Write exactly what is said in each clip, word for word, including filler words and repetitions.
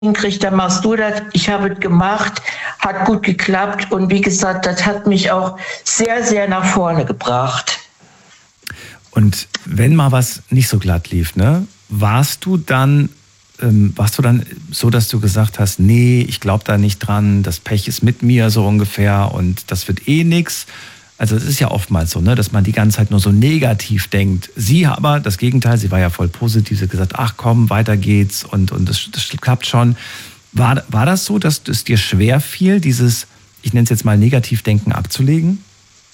hinkriegst, dann machst du das. Ich habe es gemacht, hat gut geklappt und wie gesagt, das hat mich auch sehr, sehr nach vorne gebracht. Und wenn mal was nicht so glatt lief, ne, warst du dann, ähm, warst du dann so, dass du gesagt hast, nee, ich glaube da nicht dran, das Pech ist mit mir so ungefähr und das wird eh nix. Also es ist ja oftmals so, ne, dass man die ganze Zeit nur so negativ denkt. Sie aber, das Gegenteil, sie war ja voll positiv, sie hat gesagt, ach komm, weiter geht's und, und das, das klappt schon. War, war das so, dass es dir schwer fiel, dieses, ich nenne es jetzt mal Negativdenken abzulegen?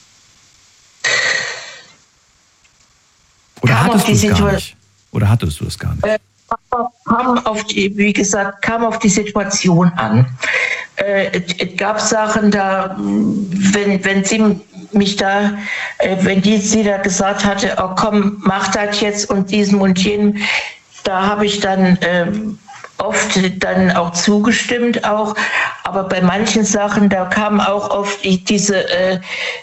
Oder kam hattest du es gar nicht? Oder hattest du es gar nicht? Äh, kam auf die, wie gesagt, kam auf die Situation an. Äh, es, es gab Sachen da, wenn, wenn sie mich da, äh, wenn die sie da gesagt hatte, oh komm, mach das jetzt und diesen und jenen, da habe ich dann äh, oft dann auch zugestimmt auch, aber bei manchen Sachen, da kamen auch oft die, diese äh,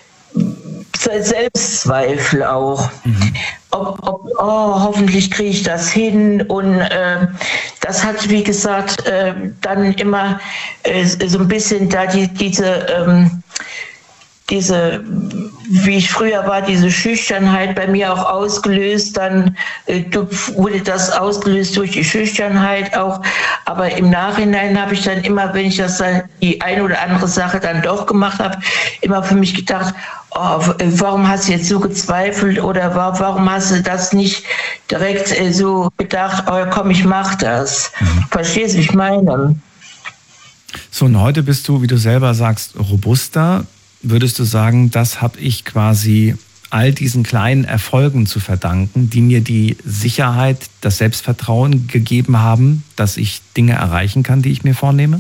Selbstzweifel auch. Mhm. Ob, ob, oh, hoffentlich kriege ich das hin und äh, das hat, wie gesagt, äh, dann immer äh, so ein bisschen da die, diese, ähm, diese, wie ich früher war, diese Schüchternheit bei mir auch ausgelöst, dann äh, wurde das ausgelöst durch die Schüchternheit auch, aber im Nachhinein habe ich dann immer, wenn ich das dann, die eine oder andere Sache dann doch gemacht habe, immer für mich gedacht, oh, warum hast du jetzt so gezweifelt oder warum hast du das nicht direkt so gedacht, oh komm, ich mach das. Mhm. Verstehst du, wie ich meine? So, und heute bist du, wie du selber sagst, robuster. Würdest du sagen, das habe ich quasi all diesen kleinen Erfolgen zu verdanken, die mir die Sicherheit, das Selbstvertrauen gegeben haben, dass ich Dinge erreichen kann, die ich mir vornehme?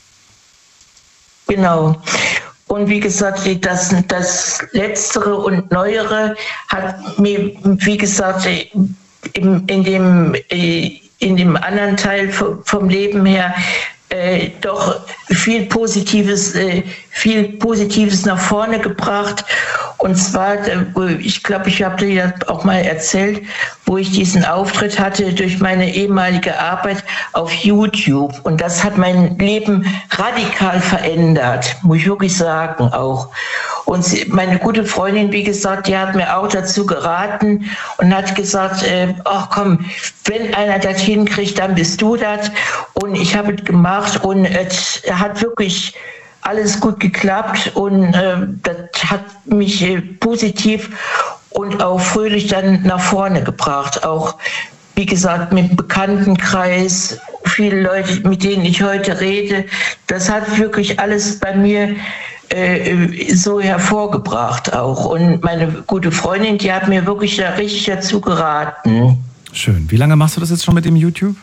Genau. Und wie gesagt, das, das Letztere und Neuere hat mir, wie gesagt, in, in, dem, in dem anderen Teil vom Leben her äh, doch viel Positives, äh, viel Positives nach vorne gebracht. Und zwar, ich glaube, ich habe dir ja auch mal erzählt, wo ich diesen Auftritt hatte durch meine ehemalige Arbeit auf YouTube. Und das hat mein Leben radikal verändert, muss ich wirklich sagen auch. Und meine gute Freundin, wie gesagt, die hat mir auch dazu geraten und hat gesagt, äh, ach komm, wenn einer das hinkriegt, dann bist du das. Und ich habe es gemacht und es hat wirklich alles gut geklappt und äh, das hat mich äh, positiv und auch fröhlich dann nach vorne gebracht. Auch, wie gesagt, mit dem Bekanntenkreis, viele Leute, mit denen ich heute rede, das hat wirklich alles bei mir äh, so hervorgebracht auch. Und meine gute Freundin, die hat mir wirklich da richtig dazu geraten. Schön. Wie lange machst du das jetzt schon mit dem YouTube?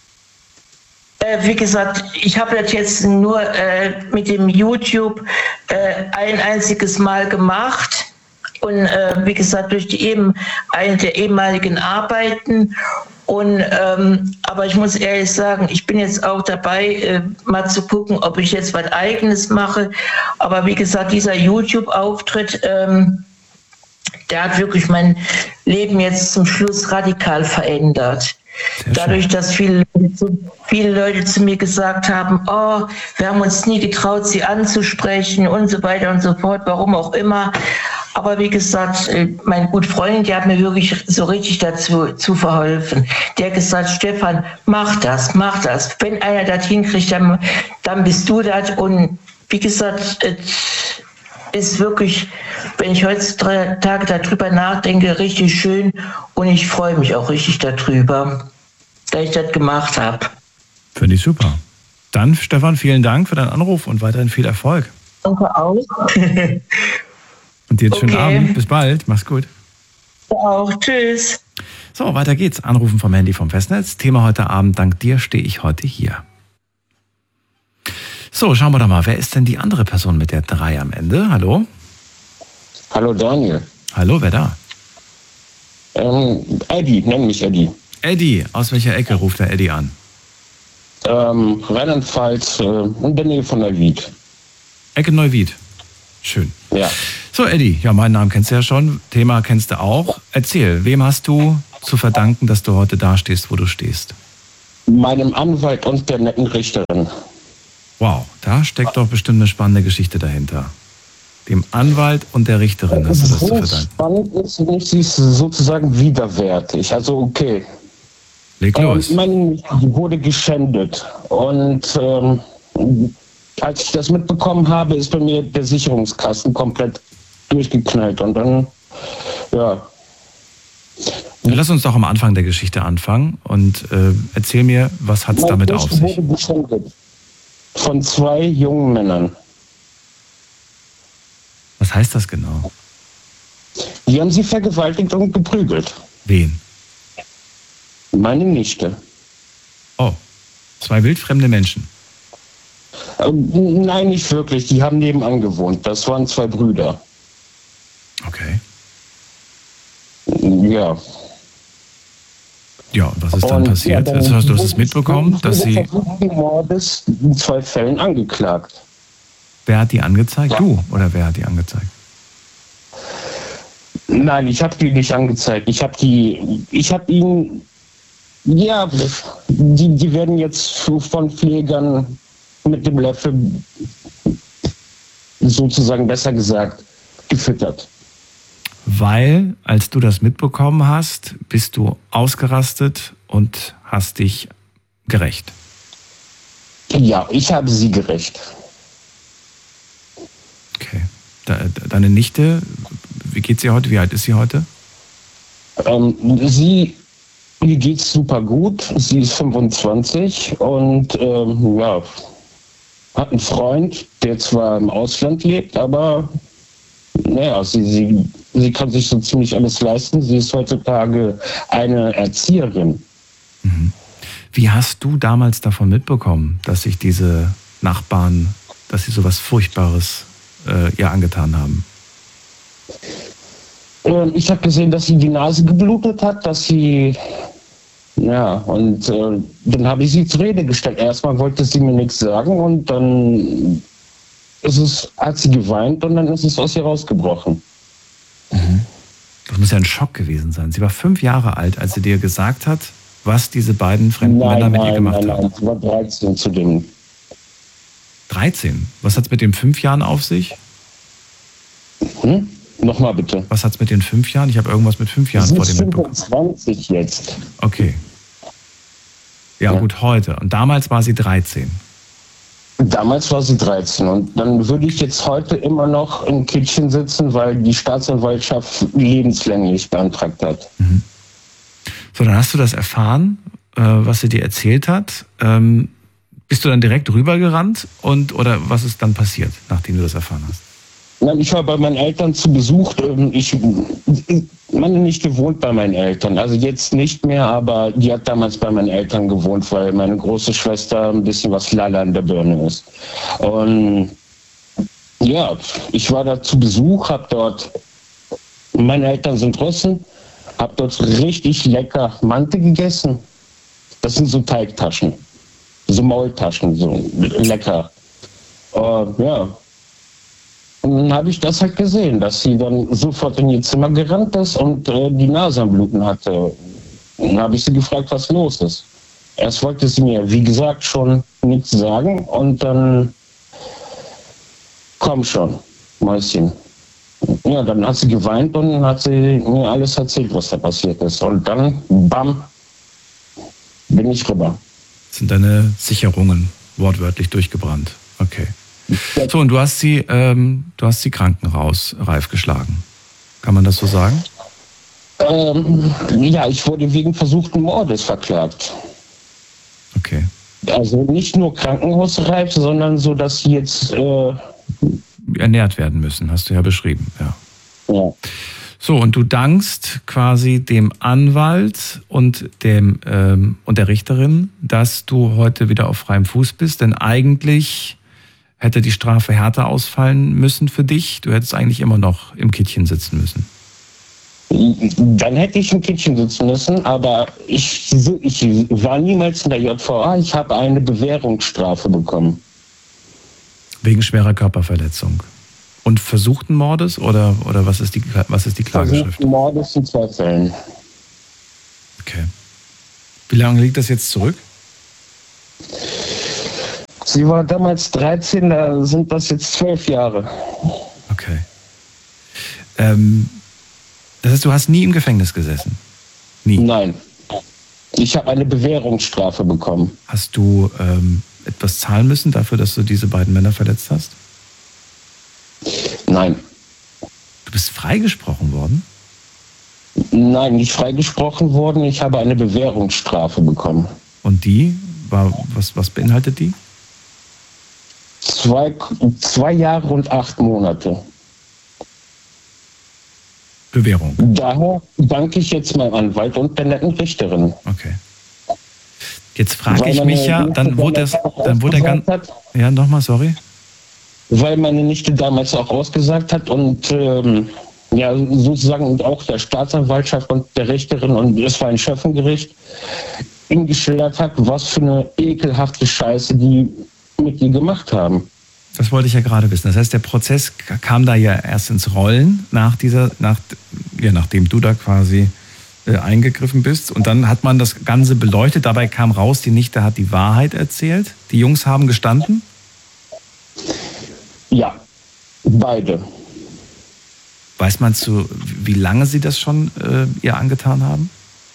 Wie gesagt, ich habe das jetzt nur äh, mit dem YouTube äh, ein einziges Mal gemacht und äh, wie gesagt durch die eben eine der ehemaligen Arbeiten und ähm, aber ich muss ehrlich sagen, ich bin jetzt auch dabei, äh, mal zu gucken, ob ich jetzt was Eigenes mache. Aber wie gesagt, dieser YouTube-Auftritt, ähm, der hat wirklich mein Leben jetzt zum Schluss radikal verändert. Dadurch, dass viele Leute, viele Leute zu mir gesagt haben, oh, wir haben uns nie getraut, sie anzusprechen und so weiter und so fort, warum auch immer. Aber wie gesagt, meine gute Freundin, die hat mir wirklich so richtig dazu zu verholfen. Die hat gesagt, Stefan, mach das, mach das. Wenn einer das hinkriegt, dann, dann bist du das. Und wie gesagt, es ist wirklich, wenn ich heutzutage darüber nachdenke, richtig schön und ich freue mich auch richtig darüber, dass ich das gemacht habe. Finde ich super. Dann, Stefan, vielen Dank für deinen Anruf und weiterhin viel Erfolg. Danke auch. Und dir einen schönen okay. Abend. Bis bald. Mach's gut. Auch. Tschüss. So, weiter geht's. Anrufen vom Handy vom Festnetz. Thema heute Abend. Dank dir stehe ich heute hier. So, schauen wir doch mal. Wer ist denn die andere Person mit der drei am Ende? Hallo? Hallo Daniel. Hallo, wer da? Ähm, Eddie, nenn mich Eddie. Eddie, aus welcher Ecke ruft der Eddie an? Ähm, Rheinland-Pfalz, äh, in der Nähe von Neuwied. Ecke Neuwied. Schön. Ja. So, Eddie, ja, meinen Namen kennst du ja schon, Thema kennst du auch. Erzähl, wem hast du zu verdanken, dass du heute da stehst, wo du stehst? meinem Anwalt und der netten Richterin. Wow, da steckt doch bestimmt eine spannende Geschichte dahinter. Dem Anwalt und der Richterin hast du das so zu verdanken. Spannend ist nicht, sie ist sozusagen widerwärtig. Also okay. Leg los. Ähm, meine Nichte wurde geschändet. Und ähm, als ich das mitbekommen habe, ist bei mir der Sicherungskasten komplett durchgeknallt. Und dann, ja. Lass uns doch am Anfang der Geschichte anfangen und äh, erzähl mir, was hat es damit auf sich? Meine Nichte wurde geschändet. Von zwei jungen Männern. Was heißt das genau? Die haben sie vergewaltigt und geprügelt. Wen? Meine Nichte. Oh, zwei wildfremde Menschen. Ähm, nein, nicht wirklich. Die haben nebenan gewohnt. Das waren zwei Brüder. Okay. Ja. Ja, und was ist dann Und, passiert? ja, Also, hast du hast es mitbekommen, dass sie... versuchten Mordes in zwei Fällen angeklagt. Wer hat die angezeigt? Du oder wer hat die angezeigt? Nein, ich habe die nicht angezeigt. Ich habe die, ich habe ihn, ja, die, die werden jetzt von Pflegern mit dem Löffel, sozusagen besser gesagt, gefüttert. Weil, als du das mitbekommen hast, bist du ausgerastet und hast dich gerächt. Ja, ich habe sie gerächt. Okay. De- Deine Nichte, wie geht's ihr heute? Wie alt ist sie heute? Ähm, sie, ihr geht's super gut. Sie ist fünfundzwanzig und ähm, ja, hat einen Freund, der zwar im Ausland lebt, aber naja, sie, sie, sie kann sich so ziemlich alles leisten. Sie ist heutzutage eine Erzieherin. Mhm. Wie hast du damals davon mitbekommen, dass sich diese Nachbarn, dass sie sowas Furchtbares äh, ihr angetan haben? Ähm, ich habe gesehen, dass sie die Nase geblutet hat, dass sie, ja, und äh, dann habe ich sie zur Rede gestellt. Erstmal wollte sie mir nichts sagen und dann ist es, hat sie geweint und dann ist es aus ihr rausgebrochen. Mhm. Das muss ja ein Schock gewesen sein. Sie war fünf Jahre alt, als sie dir gesagt hat, was diese beiden fremden Nein, Männer mit nein, ihr gemacht nein, haben. nein, sie war dreizehn zu dem. dreizehn? Was hat es mit den fünf Jahren auf sich? Hm? Nochmal bitte. Was hat es mit den fünf Jahren? Ich habe irgendwas mit fünf Jahren Sie vor ist dem mitbekommen. fünfundzwanzig jetzt. Okay. Ja, Ja. gut, heute. Und damals war sie dreizehn. Damals war sie dreizehn und dann würde ich jetzt heute immer noch im Kittchen sitzen, weil die Staatsanwaltschaft lebenslänglich beantragt hat. Mhm. So, dann hast du das erfahren, äh, was sie dir erzählt hat. Ähm, bist du dann direkt rübergerannt und oder was ist dann passiert, nachdem du das erfahren hast? Nein, ich war bei meinen Eltern zu Besuch. Ich, meine Nichte wohnt bei meinen Eltern. Also jetzt nicht mehr, aber die hat damals bei meinen Eltern gewohnt, weil meine große Schwester ein bisschen was Lala in der Birne ist. Und ja, ich war da zu Besuch, hab dort, meine Eltern sind Russen, hab dort richtig lecker Mante gegessen. Das sind so Teigtaschen, so Maultaschen, so lecker. Und ja. Und dann habe ich das halt gesehen, dass sie dann sofort in ihr Zimmer gerannt ist und äh, die Nase am Bluten hatte. Und dann habe ich sie gefragt, was los ist. Erst wollte sie mir, wie gesagt, schon nichts sagen und dann, komm schon, Mäuschen. Ja, dann hat sie geweint und hat sie mir alles erzählt, was da passiert ist. Und dann, bam, bin ich rüber. Sind deine Sicherungen wortwörtlich durchgebrannt? Okay. So, und du hast sie, ähm, du hast sie krankenhausreif geschlagen. Kann man das so sagen? Ähm, ja, ich wurde wegen versuchten Mordes verklagt. Okay. Also nicht nur krankenhausreif, sondern so, dass sie jetzt, äh, Ernährt werden müssen, hast du ja beschrieben, ja. ja. So, und du dankst quasi dem Anwalt und, dem, ähm, und der Richterin, dass du heute wieder auf freiem Fuß bist, denn eigentlich hätte die Strafe härter ausfallen müssen für dich. Du hättest eigentlich immer noch im Kittchen sitzen müssen. Dann hätte ich im Kittchen sitzen müssen, aber ich, ich war niemals in der J V A. Ich habe eine Bewährungsstrafe bekommen. Wegen schwerer Körperverletzung. Und versuchten Mordes oder, oder was ist die, was ist die Klageschrift? Versuchten Mordes in zwei Fällen. Okay. Wie lange liegt das jetzt zurück? Sie war damals dreizehn, da sind das jetzt zwölf Jahre. Okay. Ähm, das heißt, du hast nie im Gefängnis gesessen? Nie? Nein. Ich habe eine Bewährungsstrafe bekommen. Hast du ähm, etwas zahlen müssen dafür, dass du diese beiden Männer verletzt hast? Nein. Du bist freigesprochen worden? Nein, nicht freigesprochen worden. Ich habe eine Bewährungsstrafe bekommen. Und die? War, was, was beinhaltet die? Zwei, zwei Jahre und acht Monate. Bewährung. Daher danke ich jetzt meinem Anwalt und der netten Richterin. Okay. Jetzt frage ich mich ja, dann wurde das, dann wurde der ganz, ja, nochmal, sorry. Weil meine Nichte damals auch ausgesagt hat und ähm, ja, sozusagen und auch der Staatsanwaltschaft und der Richterin und es war ein Schöffengericht, ihm geschildert hat, was für eine ekelhafte Scheiße die mit ihr gemacht haben. Das wollte ich ja gerade wissen. Das heißt, der Prozess kam da ja erst ins Rollen, nach dieser, nach, ja, nachdem du da quasi äh, eingegriffen bist. Und dann hat man das Ganze beleuchtet. Dabei kam raus, die Nichte hat die Wahrheit erzählt. Die Jungs haben gestanden? Ja, beide. Weiß man zu, wie lange sie das schon äh, ihr angetan haben?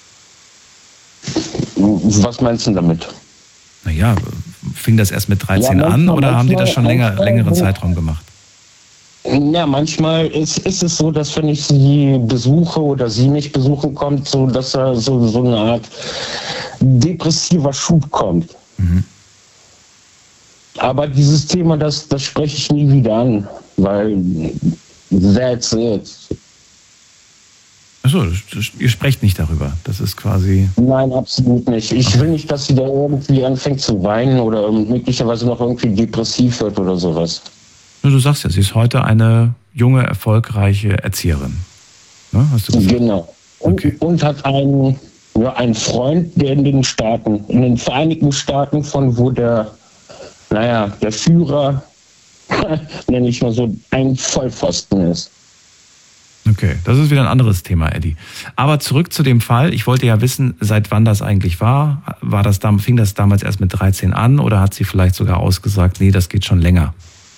Was meinst du damit? Naja, fing das erst mit dreizehn ja, an oder manchmal, haben die das schon länger, längeren Zeitraum gemacht? Ja, manchmal ist, ist es so, dass wenn ich sie besuche oder sie nicht besuchen kommt, so dass da so, so eine Art depressiver Schub kommt. Mhm. Aber dieses Thema, das, das spreche ich nie wieder an, weil that's it. Achso, ihr sprecht nicht darüber. Das ist quasi... Nein, absolut nicht. Ich will nicht, dass sie da irgendwie anfängt zu weinen oder möglicherweise noch irgendwie depressiv wird oder sowas. Du sagst ja, sie ist heute eine junge, erfolgreiche Erzieherin. Ne? Hast du gesagt? Genau. Und, Okay. und hat einen, ja, einen Freund, der in den Staaten, in den Vereinigten Staaten, von wo der, naja, der Führer, nenne ich mal so, ein Vollpfosten ist. Okay, das ist wieder ein anderes Thema, Eddie. Aber zurück zu dem Fall. Ich wollte ja wissen, seit wann das eigentlich war. War das, fing das damals erst mit dreizehn an oder hat sie vielleicht sogar ausgesagt, nee, das geht schon länger?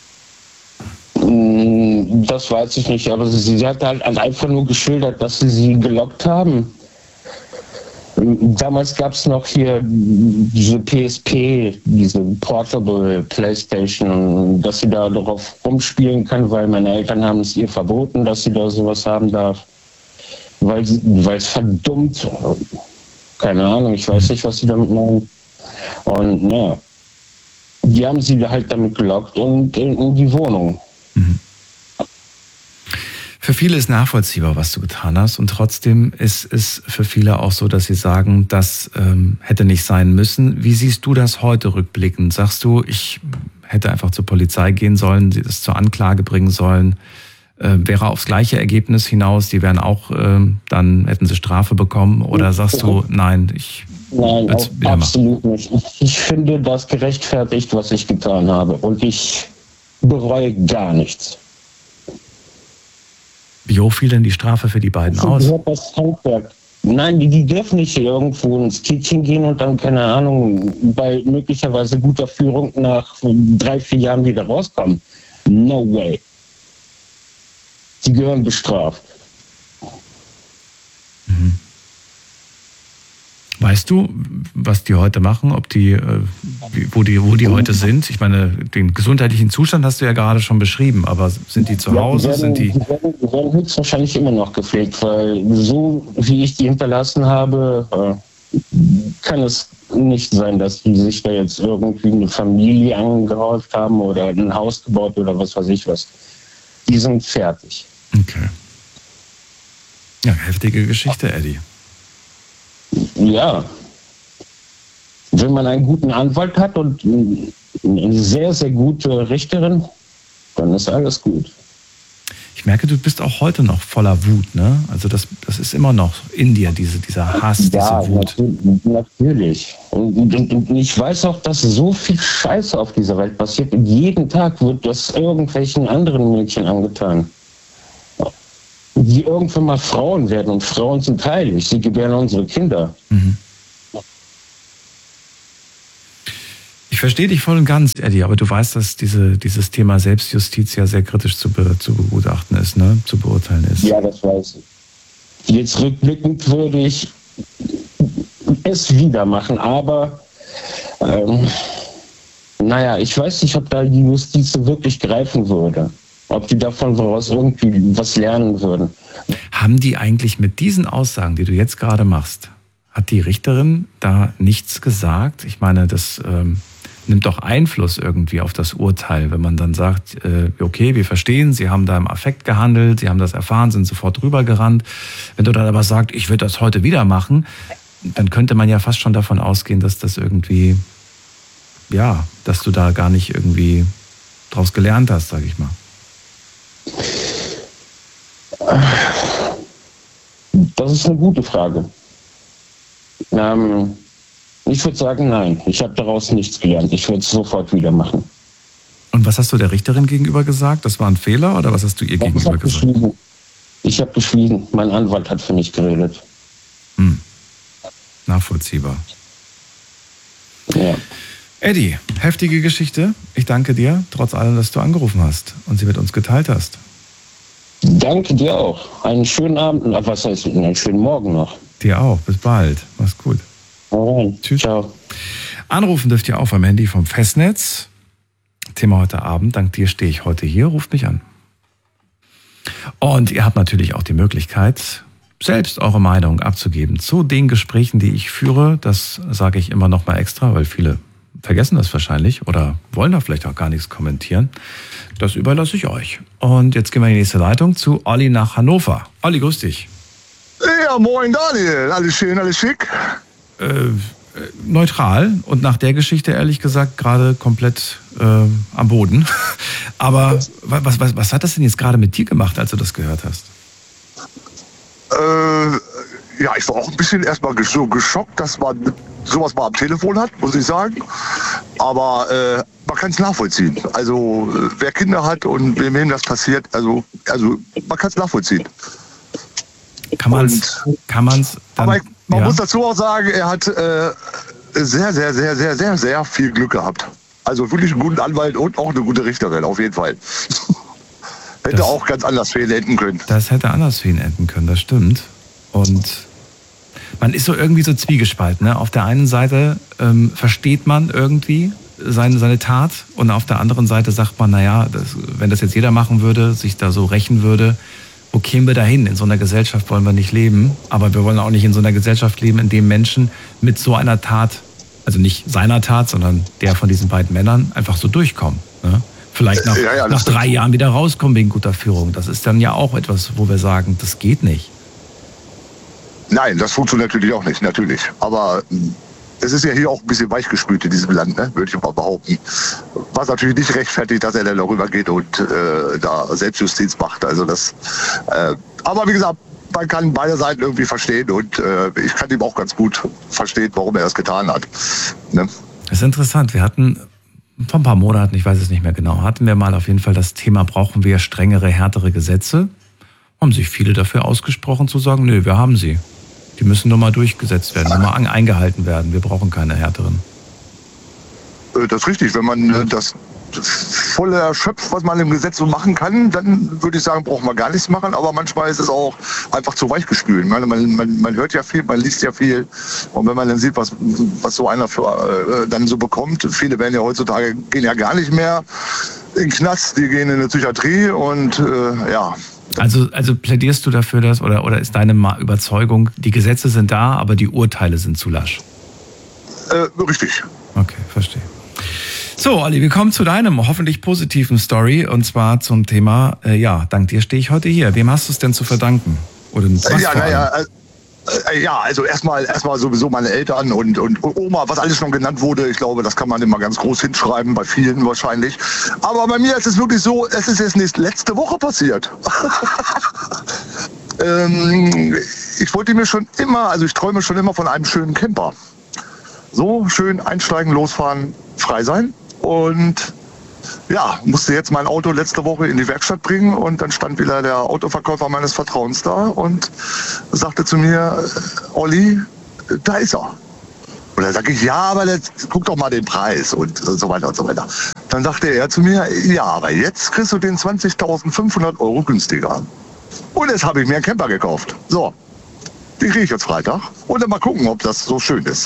Das weiß ich nicht, aber sie, sie hat halt einfach nur geschildert, dass sie sie gelockt haben. Damals gab es noch hier diese P S P, diese Portable Playstation, dass sie da darauf rumspielen kann, weil meine Eltern haben es ihr verboten, dass sie da sowas haben darf. Weil, weil es verdummt, keine Ahnung, ich weiß nicht, was sie damit meinen. Und ja, die haben sie halt damit gelockt und in, in die Wohnung. Mhm. Für viele ist nachvollziehbar, was du getan hast, und trotzdem ist es für viele auch so, dass sie sagen, das ähm, hätte nicht sein müssen. Wie siehst du das heute rückblickend? Sagst du, ich hätte einfach zur Polizei gehen sollen, das zur Anklage bringen sollen, äh, wäre aufs gleiche Ergebnis hinaus, die wären auch, äh, dann hätten sie Strafe bekommen? Oder sagst du, nein, ich Nein, würde es wieder absolut nicht. Ich, ich finde das gerechtfertigt, was ich getan habe, und ich bereue gar nichts. Wie hoch fiel denn die Strafe für die beiden aus? Das Handwerk. Nein, die, die dürfen nicht irgendwo ins Kittchen gehen und dann, keine Ahnung, bei möglicherweise guter Führung nach drei, vier Jahren wieder rauskommen. No way. Die gehören bestraft. Mhm. Weißt du, was die heute machen, ob die, äh, wo die, wo die heute sind? Ich meine, den gesundheitlichen Zustand hast du ja gerade schon beschrieben, aber sind die zu Hause? Ja, die werden, sind die? Die werden, die werden höchstwahrscheinlich immer noch gepflegt, weil so wie ich die hinterlassen habe, äh, kann es nicht sein, dass die sich da jetzt irgendwie eine Familie angehäuft haben oder ein Haus gebaut oder was weiß ich was. Die sind fertig. Okay. Ja, heftige Geschichte, Eddie. Ja. Wenn man einen guten Anwalt hat und eine sehr, sehr gute Richterin, dann ist alles gut. Ich merke, du bist auch heute noch voller Wut, ne? Also das, das ist immer noch in dir, diese, dieser Hass, Ja, diese Wut. natürlich. natürlich. Und, und, und ich weiß auch, dass so viel Scheiße auf dieser Welt passiert. Und jeden Tag wird das irgendwelchen anderen Mädchen angetan. Die irgendwann mal Frauen werden, und Frauen sind heilig. Sie gebären unsere Kinder. Mhm. verstehe dich voll und ganz, Eddie, aber du weißt, dass diese, dieses Thema Selbstjustiz ja sehr kritisch zu, be, zu begutachten ist, ne? Zu beurteilen ist. Ja, das weiß ich. Jetzt rückblickend würde ich es wieder machen, aber ähm, naja, ich weiß nicht, ob da die Justiz wirklich greifen würde. Ob die davon woraus irgendwie was lernen würden. Haben die eigentlich mit diesen Aussagen, die du jetzt gerade machst, hat die Richterin da nichts gesagt? Ich meine, das ähm, nimmt doch Einfluss irgendwie auf das Urteil, wenn man dann sagt, äh, okay, wir verstehen, Sie haben da im Affekt gehandelt, Sie haben das erfahren, sind sofort drüber gerannt. Wenn du dann aber sagst, ich würde das heute wieder machen, dann könnte man ja fast schon davon ausgehen, dass das irgendwie, ja, dass du da gar nicht irgendwie draus gelernt hast, sag ich mal. Das ist eine gute Frage. Ähm, ich würde sagen, nein. Ich habe daraus nichts gelernt. Ich würde es sofort wieder machen. Und was hast du der Richterin gegenüber gesagt? Das war ein Fehler oder was hast du ihr ich gegenüber gesagt? Geschwiegen. Ich habe geschwiegen. Mein Anwalt hat für mich geredet. Hm. Nachvollziehbar. Ja. Eddie, heftige Geschichte. Ich danke dir, trotz allem, dass du angerufen hast und sie mit uns geteilt hast. Danke dir auch. Einen schönen Abend, was heißt, einen schönen Morgen noch. Dir auch. Bis bald. Mach's gut. Alright. Tschüss. Ciao. Anrufen dürft ihr auch am Handy vom Festnetz. Thema heute Abend. Dank dir stehe ich heute hier. Ruft mich an. Und ihr habt natürlich auch die Möglichkeit, selbst eure Meinung abzugeben zu den Gesprächen, die ich führe. Das sage ich immer noch mal extra, weil viele vergessen das wahrscheinlich oder wollen da vielleicht auch gar nichts kommentieren. Das überlasse ich euch. Und jetzt gehen wir in die nächste Leitung zu Olli nach Hannover. Olli, grüß dich. Ja, moin Daniel. Alles schön, alles schick? Äh, äh, neutral und nach der Geschichte ehrlich gesagt gerade komplett äh, am Boden. Aber was, was, was hat das denn jetzt gerade mit dir gemacht, als du das gehört hast? Äh, ja, ich war auch ein bisschen erstmal so geschockt, dass man sowas mal am Telefon hat, muss ich sagen. Aber äh, man kann es nachvollziehen. Also äh, wer Kinder hat und wem das passiert, also, also man kann es nachvollziehen. Kann man es kann man's dann, aber ich, man ja? muss dazu auch sagen, er hat äh, sehr, sehr, sehr, sehr, sehr, sehr viel Glück gehabt. Also wirklich einen guten Anwalt und auch eine gute Richterin, auf jeden Fall. Hätte das, auch ganz anders für ihn enden können. Das hätte anders für ihn enden können, das stimmt. Und man ist so irgendwie so zwiegespalten. Ne? Auf der einen Seite ähm, versteht man irgendwie seine, seine Tat und auf der anderen Seite sagt man, naja, das, wenn das jetzt jeder machen würde, sich da so rächen würde, wo kämen wir dahin? In so einer Gesellschaft wollen wir nicht leben, aber wir wollen auch nicht in so einer Gesellschaft leben, in dem Menschen mit so einer Tat, also nicht seiner Tat, sondern der von diesen beiden Männern, einfach so durchkommen. Ne? Vielleicht nach, ja, ja, nach drei Jahren wieder rauskommen wegen guter Führung. Das ist dann ja auch etwas, wo wir sagen, das geht nicht. Nein, das funktioniert natürlich auch nicht, natürlich. Aber es ist ja hier auch ein bisschen weichgespült in diesem Land, ne? Würde ich mal behaupten. Was natürlich nicht rechtfertigt, dass er dann darüber geht und äh, da Selbstjustiz macht. Also das. Äh, aber wie gesagt, man kann beide Seiten irgendwie verstehen und äh, ich kann ihm auch ganz gut verstehen, warum er das getan hat. Ne? Das ist interessant. Wir hatten vor ein paar Monaten, ich weiß es nicht mehr genau, hatten wir mal auf jeden Fall das Thema, brauchen wir strengere, härtere Gesetze? Haben sich viele dafür ausgesprochen zu sagen, nö, wir haben sie. Die müssen nur mal durchgesetzt werden, nur mal eingehalten werden. Wir brauchen keine härteren. Das ist richtig. Wenn man das volle erschöpft, was man im Gesetz so machen kann, dann würde ich sagen, braucht man gar nichts machen. Aber manchmal ist es auch einfach zu weichgespült. Man, man, man, man hört ja viel, man liest ja viel. Und wenn man dann sieht, was, was so einer für, äh, dann so bekommt, viele werden ja heutzutage, gehen ja gar nicht mehr in den Knast, die gehen in die Psychiatrie und äh, ja. Also, also plädierst du dafür, dass, oder, oder ist deine Überzeugung, die Gesetze sind da, aber die Urteile sind zu lasch? Äh, richtig. Okay, verstehe. So, Olli, wir kommen zu deinem hoffentlich positiven Story und zwar zum Thema, äh, ja, dank dir stehe ich heute hier. Wem hast du es denn zu verdanken? Oder was ja, naja, äh, ja, also erstmal erstmal sowieso meine Eltern und, und Oma, was alles schon genannt wurde. Ich glaube, das kann man immer ganz groß hinschreiben, bei vielen wahrscheinlich. Aber bei mir ist es wirklich so, es ist jetzt nicht letzte Woche passiert. ähm, ich wollte mir schon immer, also ich träume schon immer von einem schönen Camper. So, schön einsteigen, losfahren, frei sein. Und ja, musste jetzt mein Auto letzte Woche in die Werkstatt bringen und dann stand wieder der Autoverkäufer meines Vertrauens da und sagte zu mir, Olli, da ist er. Und dann sage ich, ja, aber jetzt, guck doch mal den Preis und so weiter und so weiter. Dann sagte er zu mir, ja, aber jetzt kriegst du den zwanzigtausendfünfhundert Euro günstiger. Und jetzt habe ich mir einen Camper gekauft. So, den kriege ich jetzt Freitag. Und dann mal gucken, ob das so schön ist.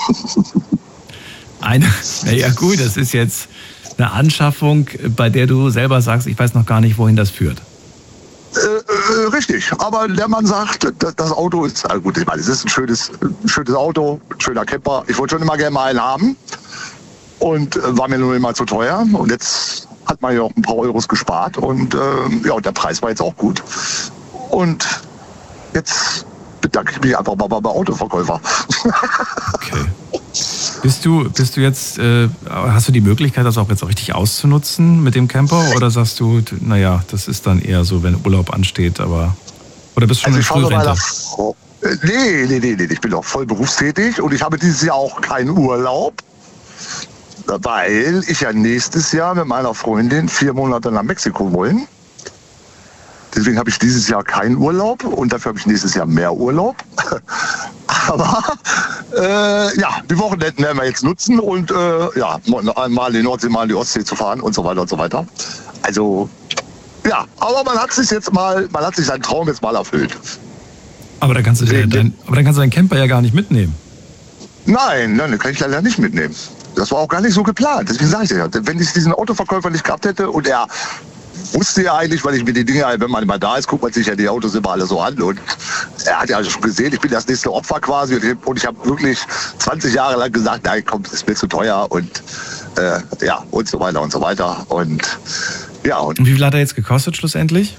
Eine, naja gut, das ist jetzt eine Anschaffung, bei der du selber sagst, ich weiß noch gar nicht, wohin das führt. Äh, äh, richtig, aber der Mann sagt, das, das Auto ist, also gut, ich meine, es ist ein schönes, ein schönes Auto, ein schöner Camper. Ich wollte schon immer gerne mal einen haben und äh, war mir nur immer zu teuer. Und jetzt hat man ja auch ein paar Euros gespart und äh, ja, der Preis war jetzt auch gut. Und jetzt bedanke ich mich einfach mal beim Autoverkäufer. Okay. Bist du, bist du jetzt, äh, hast du die Möglichkeit, das auch jetzt auch richtig auszunutzen mit dem Camper? Oder sagst du, naja, das ist dann eher so, wenn Urlaub ansteht, aber. Oder bist du schon also in Frührente? Nee, nee, nee, nee, ich bin auch voll berufstätig und ich habe dieses Jahr auch keinen Urlaub, weil ich ja nächstes Jahr mit meiner Freundin vier Monate nach Mexiko wollen. Deswegen habe ich dieses Jahr keinen Urlaub und dafür habe ich nächstes Jahr mehr Urlaub. Aber äh, ja, die Wochenenden werden wir jetzt nutzen und äh, ja, mal in die Nordsee, mal in die Ostsee zu fahren und so weiter und so weiter. Also ja, aber man hat sich jetzt mal, man hat sich seinen Traum jetzt mal erfüllt. Aber dann kannst du, den, dein, aber dann kannst du deinen Camper ja gar nicht mitnehmen. Nein, nein, den kann ich leider nicht mitnehmen. Das war auch gar nicht so geplant. Deswegen sage ich dir ja, wenn ich diesen Autoverkäufer nicht gehabt hätte und er wusste ja eigentlich, weil ich mir die Dinge, wenn man mal da ist, guckt man sich ja die Autos immer alle so an und er hat ja schon gesehen, ich bin das nächste Opfer quasi und ich habe wirklich zwanzig Jahre lang gesagt, nein, komm, das ist mir zu teuer und äh, ja, und so weiter und so weiter und ja. Und, und wie viel hat er jetzt gekostet schlussendlich?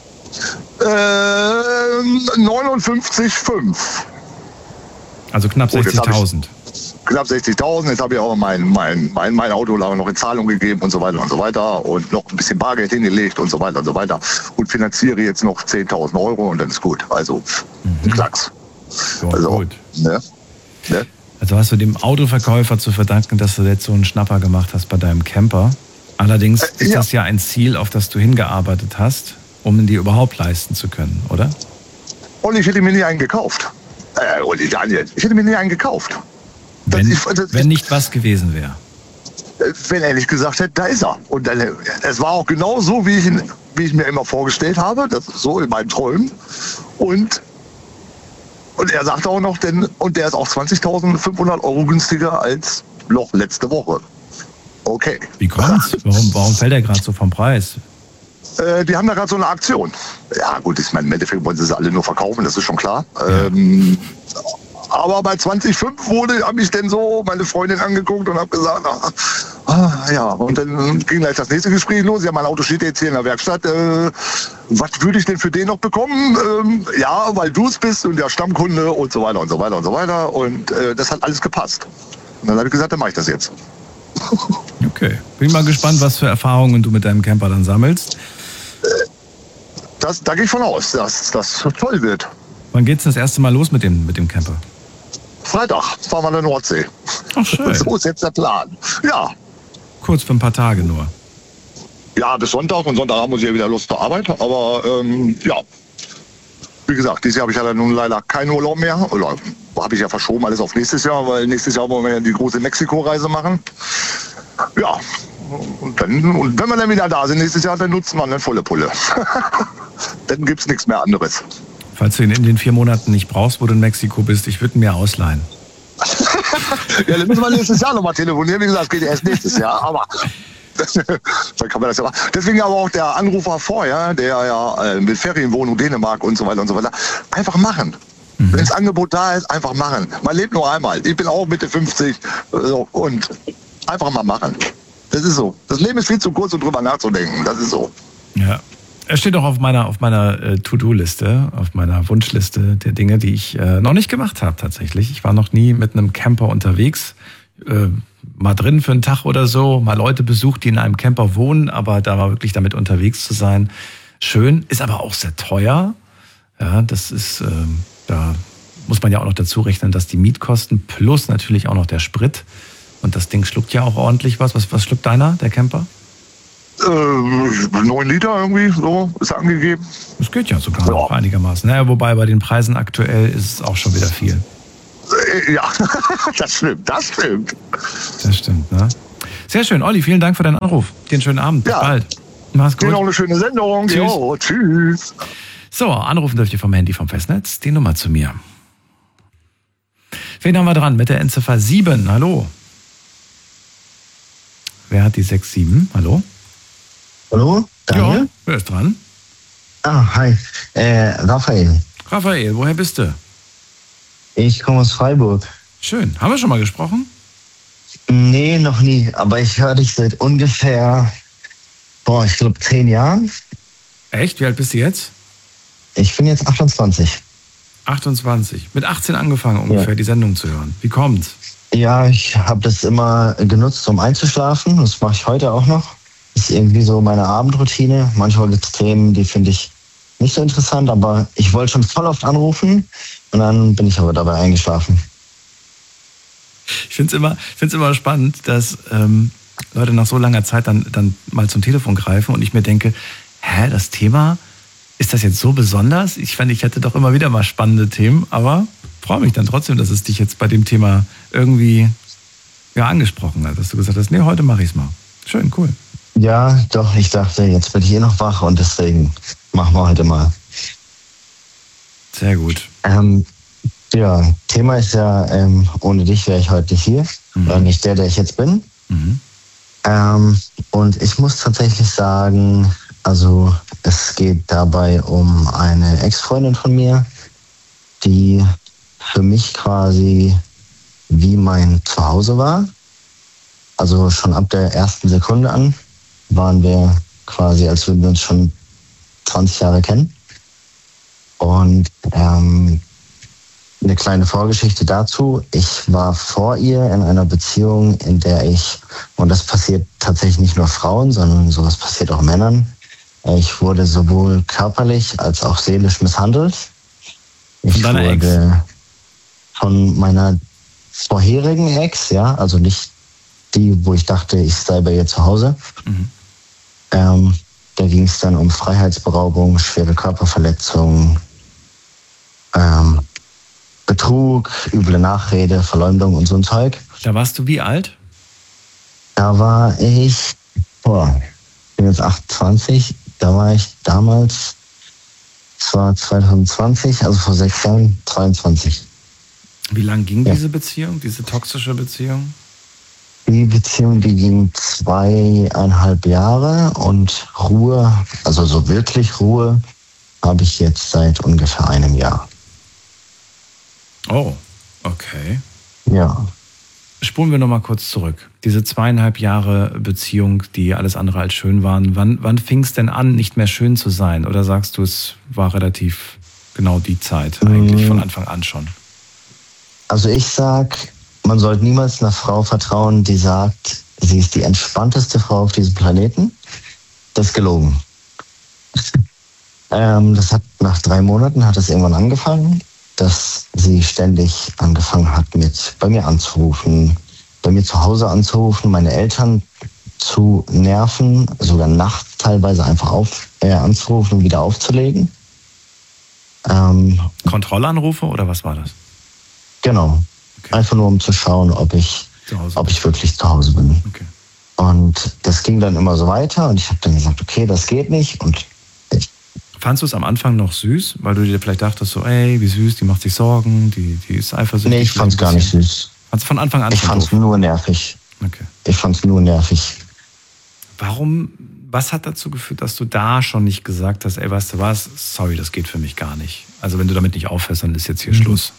Äh, neunundfünfzig Komma fünf. Also knapp sechzigtausend. Knapp sechzigtausend, jetzt habe ich auch mein, mein, mein, mein Auto noch in Zahlung gegeben und so weiter und so weiter und noch ein bisschen Bargeld hingelegt und so weiter und so weiter und finanziere jetzt noch zehntausend Euro und dann ist gut. Also, mhm. Klacks. Ja, also, gut. Ne? Ne? Also hast du dem Autoverkäufer zu verdanken, dass du jetzt so einen Schnapper gemacht hast bei deinem Camper. Allerdings äh, ist ja. das ja ein Ziel, auf das du hingearbeitet hast, um ihn dir überhaupt leisten zu können, oder? Und ich hätte mir nie einen gekauft. Äh, Olli Daniel, ich hätte mir nie einen gekauft. Wenn, ich, das, wenn nicht was gewesen wäre. Wenn er nicht gesagt hätte, da ist er. Und dann, es war auch genau so, wie ich, ihn, wie ich mir immer vorgestellt habe, das ist so in meinen Träumen. Und, und er sagte auch noch, denn, und der ist auch zwanzigtausendfünfhundert Euro günstiger als noch letzte Woche. Okay. Wie kommt's? Warum, warum fällt er gerade so vom Preis? Äh, die haben da gerade so eine Aktion. Ja gut, ich meine, im Endeffekt wollen sie es alle nur verkaufen, das ist schon klar. Ja. Ähm, Aber bei zwanzig Komma fünf wurde, habe ich dann so meine Freundin angeguckt und habe gesagt, ah, ah, ja, und dann ging gleich das nächste Gespräch los. Ja, mein Auto steht jetzt hier in der Werkstatt. Äh, was würde ich denn für den noch bekommen? Ähm, ja, weil du es bist und der Stammkunde und so weiter und so weiter und so weiter. Und äh, das hat alles gepasst. Und dann habe ich gesagt, dann mache ich das jetzt. Okay, bin mal gespannt, was für Erfahrungen du mit deinem Camper dann sammelst. Das, da gehe ich von aus, dass das toll wird. Wann geht's das erste Mal los mit dem, mit dem Camper? Freitag fahren wir an der Nordsee. Ach, schön. So ist jetzt der Plan. Ja. Kurz für ein paar Tage nur. Ja, bis Sonntag und Sonntag muss ich ja wieder Lust zur Arbeit. Aber ähm, ja, wie gesagt, dieses Jahr habe ich ja dann nun leider keinen Urlaub mehr. Oder habe ich ja verschoben alles auf nächstes Jahr, weil nächstes Jahr wollen wir ja die große Mexiko-Reise machen. Ja, und, dann, und wenn wir dann wieder da sind nächstes Jahr, dann nutzen wir eine volle Pulle. Dann gibt es nichts mehr anderes. Falls du ihn in den vier Monaten nicht brauchst, wo du in Mexiko bist, ich würde ihn mir ausleihen. Ja, dann müssen wir nächstes Jahr nochmal telefonieren. Wie gesagt, das geht erst nächstes Jahr. Aber dann kann man das ja machen. Deswegen aber auch der Anrufer vorher, der ja mit Ferienwohnung Dänemark und so weiter und so weiter, einfach machen. Mhm. Wenn das Angebot da ist, einfach machen. Man lebt nur einmal. Ich bin auch Mitte fünfzig und einfach mal machen. Das ist so. Das Leben ist viel zu kurz, um drüber nachzudenken. Das ist so. Ja. Er steht auch auf meiner, auf meiner äh, To-Do-Liste, auf meiner Wunschliste der Dinge, die ich äh, noch nicht gemacht habe tatsächlich. Ich war noch nie mit einem Camper unterwegs, äh, mal drin für einen Tag oder so, mal Leute besucht, die in einem Camper wohnen, aber da mal wirklich damit unterwegs zu sein, schön, ist aber auch sehr teuer. Ja, das ist, äh, da muss man ja auch noch dazu rechnen, dass die Mietkosten plus natürlich auch noch der Sprit und das Ding schluckt ja auch ordentlich was. Was, was schluckt deiner, der Camper? Äh, neun Liter irgendwie, so ist angegeben. Das geht ja sogar ja. noch einigermaßen. Naja, wobei bei den Preisen aktuell ist es auch schon wieder viel. Äh, ja, das stimmt, das stimmt. Das stimmt, ne? Sehr schön. Olli, vielen Dank für deinen Anruf. Dir einen schönen Abend. Bis Ja. bald. Mach's gut. Dir noch eine schöne Sendung. Tschüss. Jo, tschüss. So, anrufen dürft ihr vom Handy vom Festnetz. Die Nummer zu mir. Wen haben wir dran? Mit der Endziffer sieben. Hallo. Wer hat die sechs sieben? Hallo? Hallo? Daniel? Ja, wer ist dran? Ah, hi. Äh, Raphael. Raphael, woher bist du? Ich komme aus Freiburg. Schön. Haben wir schon mal gesprochen? Nee, noch nie. Aber ich höre dich seit ungefähr, boah, ich glaube zehn Jahren. Echt? Wie alt bist du jetzt? Ich bin jetzt achtundzwanzig. achtundzwanzig. Mit achtzehn angefangen ungefähr, Ja. die Sendung zu hören. Wie kommt's? Ja, ich habe das immer genutzt, um einzuschlafen. Das mache ich heute auch noch. Das ist irgendwie so meine Abendroutine. Manchmal gibt es Themen, die finde ich nicht so interessant, aber ich wollte schon voll oft anrufen und dann bin ich aber dabei eingeschlafen. Ich finde es immer, find's immer spannend, dass ähm, Leute nach so langer Zeit dann, dann mal zum Telefon greifen und ich mir denke, hä, das Thema, ist das jetzt so besonders? Ich fand, ich hätte doch immer wieder mal spannende Themen, aber freue mich dann trotzdem, dass es dich jetzt bei dem Thema irgendwie ja, angesprochen hat, dass du gesagt hast, nee, heute mache ich es mal. Schön, cool. Ja, doch, ich dachte, jetzt bin ich eh noch wach und deswegen machen wir heute mal. Sehr gut. Ähm, ja, Thema ist ja, ähm, ohne dich wäre ich heute nicht hier. Mhm. Oder nicht der, der ich jetzt bin. Mhm. Ähm, und ich muss tatsächlich sagen, also es geht dabei um eine Ex-Freundin von mir, die für mich quasi wie mein Zuhause war. Also schon ab der ersten Sekunde an waren wir quasi, als würden wir uns schon zwanzig Jahre kennen. Und ähm, eine kleine Vorgeschichte dazu. Ich war vor ihr in einer Beziehung, in der ich, und das passiert tatsächlich nicht nur Frauen, sondern sowas passiert auch Männern. Ich wurde sowohl körperlich als auch seelisch misshandelt. Ich Von deiner Ex? wurde von meiner vorherigen Ex, ja, also nicht die, wo ich dachte, ich sei bei ihr zu Hause. Mhm. Ähm, da ging es dann um Freiheitsberaubung, schwere Körperverletzung, ähm, Betrug, üble Nachrede, Verleumdung und so ein Zeug. Da warst du wie alt? Da war ich, boah, ich bin jetzt achtundzwanzig, da war ich damals, es war zwanzig zwanzig, also vor sechs Jahren, zweiundzwanzig. Wie lang ging Ja. diese Beziehung, diese toxische Beziehung? Die Beziehung, die ging zweieinhalb Jahre und Ruhe, also so wirklich Ruhe, habe ich jetzt seit ungefähr einem Jahr. Oh, okay. Ja. Spulen wir nochmal kurz zurück. Diese zweieinhalb Jahre Beziehung, die alles andere als schön waren, wann, wann fing es denn an, nicht mehr schön zu sein? Oder sagst du, es war relativ genau die Zeit, eigentlich von Anfang an schon? Also ich sag, man sollte niemals einer Frau vertrauen, die sagt, sie ist die entspannteste Frau auf diesem Planeten. Das ist gelogen. ähm, das hat nach drei Monaten hat es irgendwann angefangen, dass sie ständig angefangen hat, mit bei mir anzurufen, bei mir zu Hause anzurufen, meine Eltern zu nerven, sogar nachts teilweise einfach auf, äh, anzurufen und wieder aufzulegen. Ähm, Kontrollanrufe oder was war das? genau. Okay. Einfach nur, um zu schauen, ob ich, Zu Hause. ob ich wirklich zu Hause bin. Okay. Und das ging dann immer so weiter und ich habe dann gesagt, okay, das geht nicht. Und ich, Fandst du es am Anfang noch süß, weil du dir vielleicht dachtest, so, ey, wie süß, die macht sich Sorgen, die, die ist eifersüchtig? nee, ich fand's gar nicht süß. Fandst du von Anfang an Ich schon fand's doof? nur nervig. Okay. Ich fand's nur nervig. Warum, was hat dazu geführt, dass du da schon nicht gesagt hast, ey, weißt du was, sorry, das geht für mich gar nicht. Also wenn du damit nicht aufhörst, dann ist jetzt hier Mhm. Schluss.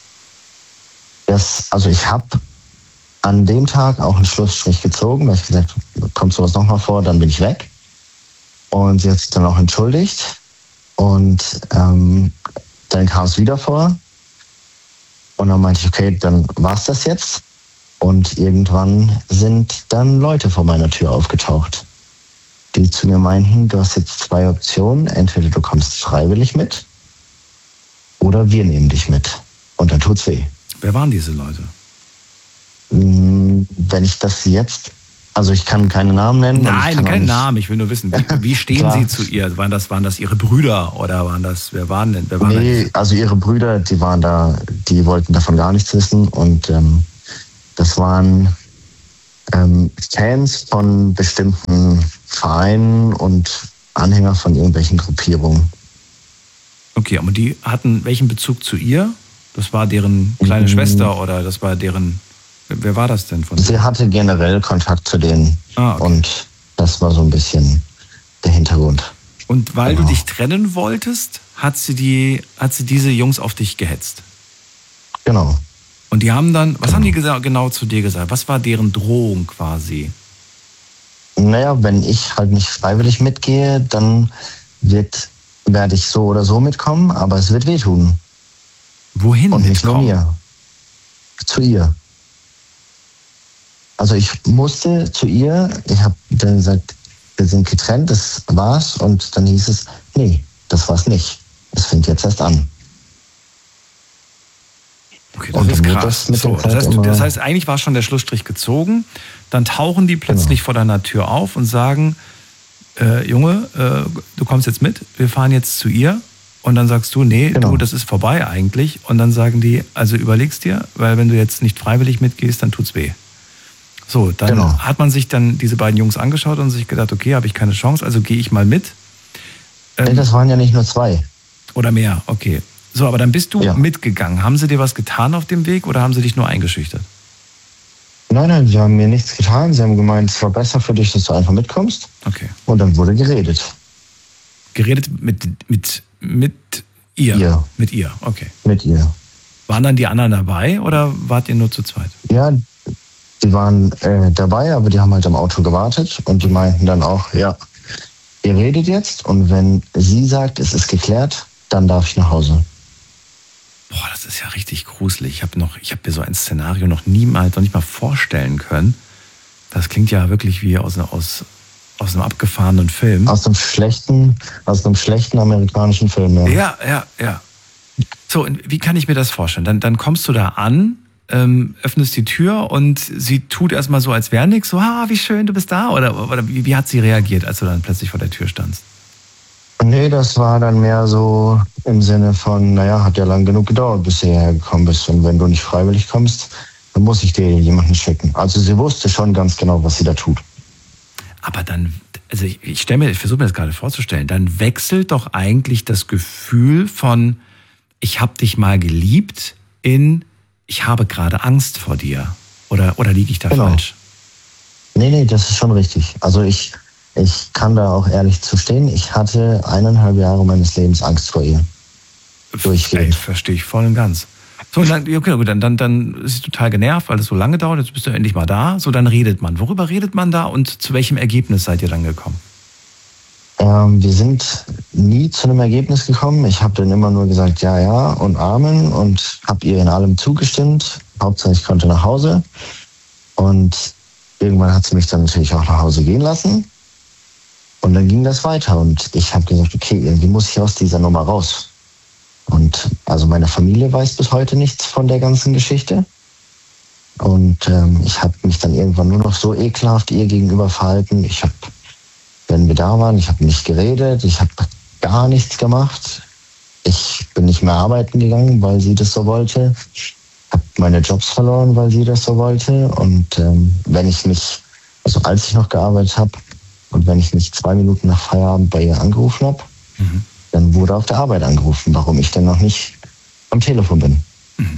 Das, also ich habe an dem Tag auch einen Schlussstrich gezogen, weil ich gesagt habe, kommt sowas nochmal vor, dann bin ich weg. Und sie hat sich dann auch entschuldigt. Und ähm, dann kam es wieder vor. Und dann meinte ich, okay, dann war's das jetzt. Und irgendwann sind dann Leute vor meiner Tür aufgetaucht, die zu mir meinten, du hast jetzt zwei Optionen. Entweder du kommst freiwillig mit oder wir nehmen dich mit. Und dann tut's weh. Wer waren diese Leute? Wenn ich das jetzt Also ich kann keine Namen nennen. Nein, keinen keinen Namen. Ich will nur wissen, wie, wie stehen Sie zu ihr? Waren das, waren das Ihre Brüder oder waren das, wer waren denn? Wer waren nee, also ihre Brüder, die waren da, die wollten davon gar nichts wissen. Und ähm, das waren ähm, Fans von bestimmten Vereinen und Anhänger von irgendwelchen Gruppierungen. Okay, aber die hatten welchen Bezug zu ihr? Das war deren kleine mhm. Schwester oder das war deren... Wer war das denn von Sie hatte generell Kontakt zu denen. Ah, okay. Und das war so ein bisschen der Hintergrund. Und weil genau. du dich trennen wolltest, hat sie, die, hat sie diese Jungs auf dich gehetzt? Genau. Und die haben dann, was genau. haben die gesa- genau zu dir gesagt? Was war deren Drohung quasi? Naja, wenn ich halt nicht freiwillig mitgehe, dann wird, werde ich so oder so mitkommen, aber es wird wehtun. Wohin Und nicht nur mitkommen? mir. Zu ihr. Also ich musste zu ihr, ich habe dann gesagt, wir sind getrennt, das war's. Und dann hieß es, nee, das war's nicht. Es fängt jetzt erst an. Okay, das und ist dann wird krass. das mit So, der das, Zeit heißt, du, immer- das heißt, eigentlich war schon der Schlussstrich gezogen. Dann tauchen die plötzlich Genau. vor deiner Tür auf und sagen, äh, Junge, äh, du kommst jetzt mit, wir fahren jetzt zu ihr. Und dann sagst du, nee, Genau. du, das ist vorbei eigentlich. Und dann sagen die, also überlegst dir, weil wenn du jetzt nicht freiwillig mitgehst, dann tut's weh. So, dann Genau. hat man sich dann diese beiden Jungs angeschaut und sich gedacht, okay, habe ich keine Chance, also gehe ich mal mit. Ähm, Nee, das waren ja nicht nur zwei. oder mehr, okay. So, aber dann bist du Ja. mitgegangen. Haben sie dir was getan auf dem Weg oder haben sie dich nur eingeschüchtert? Nein, nein, sie haben mir nichts getan. Sie haben gemeint, es war besser für dich, dass du einfach mitkommst. Okay. Und dann wurde geredet. Geredet mit, mit, mit ihr? Ihr. Mit ihr, okay. Mit ihr. Waren dann die anderen dabei oder wart ihr nur zu zweit? Ja, die waren äh, dabei, aber die haben halt am Auto gewartet und die meinten dann auch, ja, ihr redet jetzt und wenn sie sagt, es ist geklärt, dann darf ich nach Hause. Boah, das ist ja richtig gruselig. Ich habe noch, ich habe mir so ein Szenario noch niemals, noch nicht mal vorstellen können. Das klingt ja wirklich wie aus, aus, aus einem abgefahrenen Film. Aus einem schlechten, aus einem schlechten amerikanischen Film. Ja. Ja, ja, ja. So, und wie kann ich mir das vorstellen? Dann, dann kommst du da an, ähm, öffnest die Tür und sie tut erstmal so, als wäre nichts. So, ah, wie schön, du bist da. Oder, oder wie, wie hat sie reagiert, als du dann plötzlich vor der Tür standst? Nee, das war dann mehr so im Sinne von, naja, hat ja lang genug gedauert, bis du hierher gekommen bist. Und wenn du nicht freiwillig kommst, dann muss ich dir jemanden schicken. Also sie wusste schon ganz genau, was sie da tut. Aber dann, also ich, ich stelle mir, ich versuche mir das gerade vorzustellen, dann wechselt doch eigentlich das Gefühl von, ich habe dich mal geliebt, in, ich habe gerade Angst vor dir. Oder, oder liege ich da Genau. falsch? Nee, nee, das ist schon richtig. Also ich, ich kann da auch ehrlich zu stehen. Ich hatte eineinhalb Jahre meines Lebens Angst vor ihr. Durchgehend. Ey, verstehe ich voll und ganz. So, und dann, okay, gut, dann, dann, dann ist sie total genervt, weil es so lange dauert, jetzt bist du endlich mal da. So, dann redet man. Worüber redet man da und zu welchem Ergebnis seid ihr dann gekommen? Ähm, wir sind nie zu einem Ergebnis gekommen. Ich habe dann immer nur gesagt, ja, ja und Amen und habe ihr in allem zugestimmt. Hauptsache, ich konnte nach Hause. Und irgendwann hat sie mich dann natürlich auch nach Hause gehen lassen. Und dann ging das weiter. Und ich habe gesagt, okay, irgendwie muss ich aus dieser Nummer raus. Und also meine Familie weiß bis heute nichts von der ganzen Geschichte. Und ähm, ich habe mich dann irgendwann nur noch so ekelhaft ihr gegenüber verhalten. Ich habe, wenn wir da waren, ich habe nicht geredet, ich habe gar nichts gemacht. Ich bin nicht mehr arbeiten gegangen, weil sie das so wollte. Habe meine Jobs verloren, weil sie das so wollte. Und ähm, wenn ich mich, also als ich noch gearbeitet habe und wenn ich mich zwei Minuten nach Feierabend bei ihr angerufen habe, Mhm. dann wurde auf der Arbeit angerufen, warum ich denn noch nicht am Telefon bin. Mhm.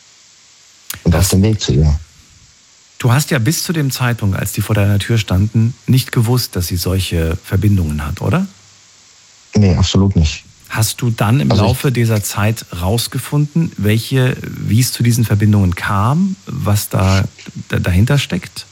Und Das- auf dem Weg zu ihr. Du hast ja bis zu dem Zeitpunkt, als die vor deiner Tür standen, nicht gewusst, dass sie solche Verbindungen hat, oder? Nee, absolut nicht. Hast du dann im Also ich- Laufe dieser Zeit rausgefunden, welche, wie es zu diesen Verbindungen kam, was da, da dahinter steckt?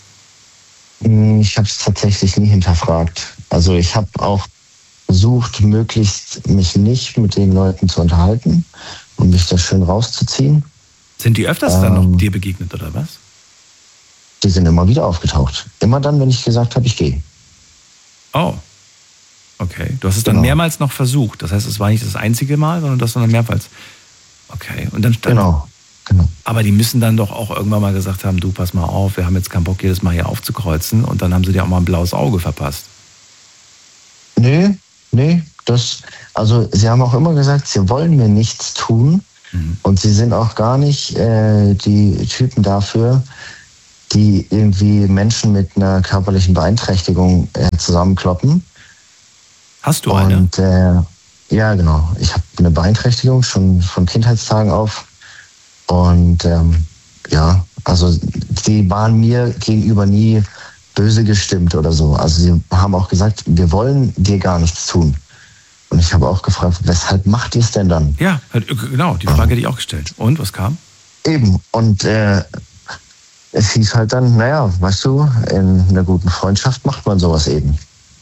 Ich habe es tatsächlich nie hinterfragt. Also ich habe auch versucht, möglichst mich nicht mit den Leuten zu unterhalten und mich da schön rauszuziehen. Sind die öfters dann Ähm. noch dir begegnet, oder was? Die sind immer wieder aufgetaucht. Immer dann, wenn ich gesagt habe, ich gehe. Oh. Okay. Du hast es dann Genau. mehrmals noch versucht. Das heißt, es war nicht das einzige Mal, sondern das dann mehrmals. Okay. Und dann, dann Genau. Genau. Aber die müssen dann doch auch irgendwann mal gesagt haben, du, pass mal auf, wir haben jetzt keinen Bock, jedes Mal hier aufzukreuzen. Und dann haben sie dir auch mal ein blaues Auge verpasst. Nee, nee, das, also sie haben auch immer gesagt, sie wollen mir nichts tun. Mhm. Und sie sind auch gar nicht äh, die Typen dafür, die irgendwie Menschen mit einer körperlichen Beeinträchtigung äh, zusammenkloppen. Hast du eine? Und äh, ja, genau. Ich habe eine Beeinträchtigung schon von Kindheitstagen auf. Und ähm, ja, also sie waren mir gegenüber nie böse gestimmt oder so. Also sie haben auch gesagt, wir wollen dir gar nichts tun. Und ich habe auch gefragt, weshalb macht ihr es denn dann? Ja, genau, die Frage hätte ich auch gestellt. Und, was kam? Eben, und äh, es hieß halt dann, naja, weißt du, in einer guten Freundschaft macht man sowas eben.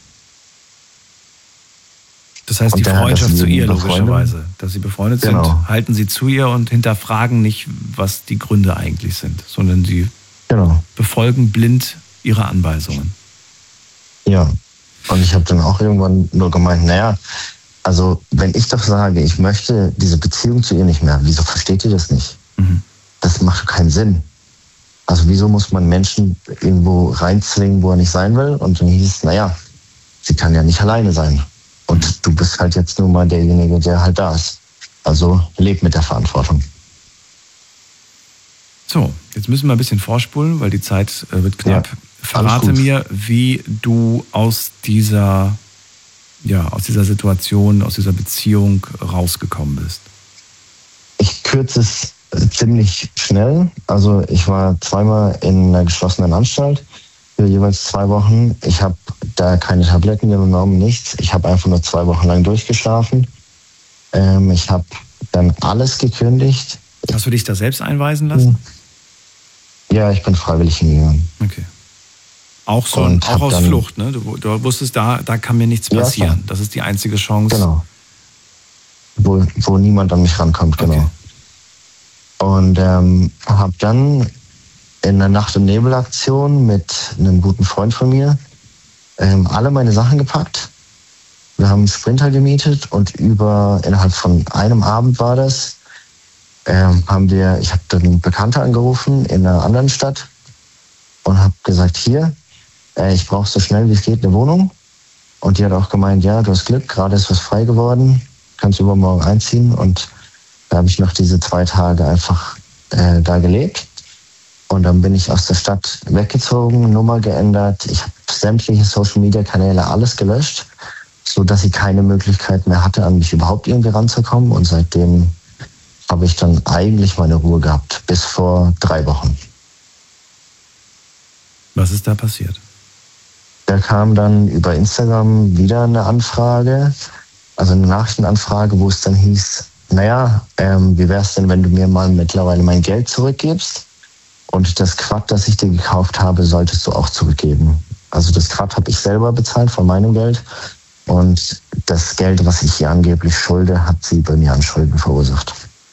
Das heißt, Und die der- Freundschaft dass zu sie ihr, befreundet- logischerweise. Dass sie befreundet Genau. sind, halten sie zu ihr und hinterfragen nicht, was die Gründe eigentlich sind, sondern sie Genau, befolgen blind ihre Anweisungen. ja. Und ich habe dann auch irgendwann nur gemeint, naja, also wenn ich doch sage, ich möchte diese Beziehung zu ihr nicht mehr, wieso versteht ihr das nicht? Mhm. Das macht keinen Sinn. Also wieso muss man Menschen irgendwo reinzwingen, wo er nicht sein will? Und dann hieß es, naja, sie kann ja nicht alleine sein. Und du bist halt jetzt nur mal derjenige, der halt da ist. Also leb mit der Verantwortung. So, jetzt müssen wir ein bisschen vorspulen, weil die Zeit äh, wird knapp. Ja, Verrate alles gut. mir, wie du aus dieser, ja, aus dieser Situation, aus dieser Beziehung rausgekommen bist. Ich kürze es äh, ziemlich schnell. Also ich war zweimal in einer geschlossenen Anstalt für jeweils zwei Wochen. Ich habe da keine Tabletten genommen, nichts. Ich habe einfach nur zwei Wochen lang durchgeschlafen. Ähm, ich habe dann alles gekündigt. Hast du dich da selbst einweisen lassen? Ja, ich bin freiwillig hingegangen. Okay. Auch so, Und auch hab aus dann- Flucht, ne? Du, du wusstest, da, da kann mir nichts Ja, passieren. klar. Das ist die einzige Chance. Genau. Wo, wo niemand an mich rankommt, genau. Okay. Und ähm, habe dann in der Nacht- und Nebelaktion mit einem guten Freund von mir ähm, alle meine Sachen gepackt. Wir haben einen Sprinter gemietet und über innerhalb von einem Abend war das, ähm, haben wir, ich habe dann einen Bekannter angerufen in einer anderen Stadt und habe gesagt, hier, äh, ich brauche so schnell wie es geht eine Wohnung. Und die hat auch gemeint, ja, du hast Glück, gerade ist was frei geworden, kannst übermorgen einziehen. Und da habe ich noch diese zwei Tage einfach äh, da gelebt. Und dann bin ich aus der Stadt weggezogen, Nummer geändert. Ich habe sämtliche Social-Media-Kanäle, alles gelöscht, sodass ich keine Möglichkeit mehr hatte, an mich überhaupt irgendwie ranzukommen. Und seitdem habe ich dann eigentlich meine Ruhe gehabt, bis vor drei Wochen. Was ist da passiert? Da kam dann über Instagram wieder eine Anfrage, also eine Nachrichtenanfrage, wo es dann hieß, naja, ähm, wie wär's denn, wenn du mir mal mittlerweile mein Geld zurückgibst? Und das Quad, das ich dir gekauft habe, solltest du auch zurückgeben. Also das Quad habe ich selber bezahlt von meinem Geld. Und das Geld, was ich ihr angeblich schulde, hat sie bei mir an Schulden verursacht.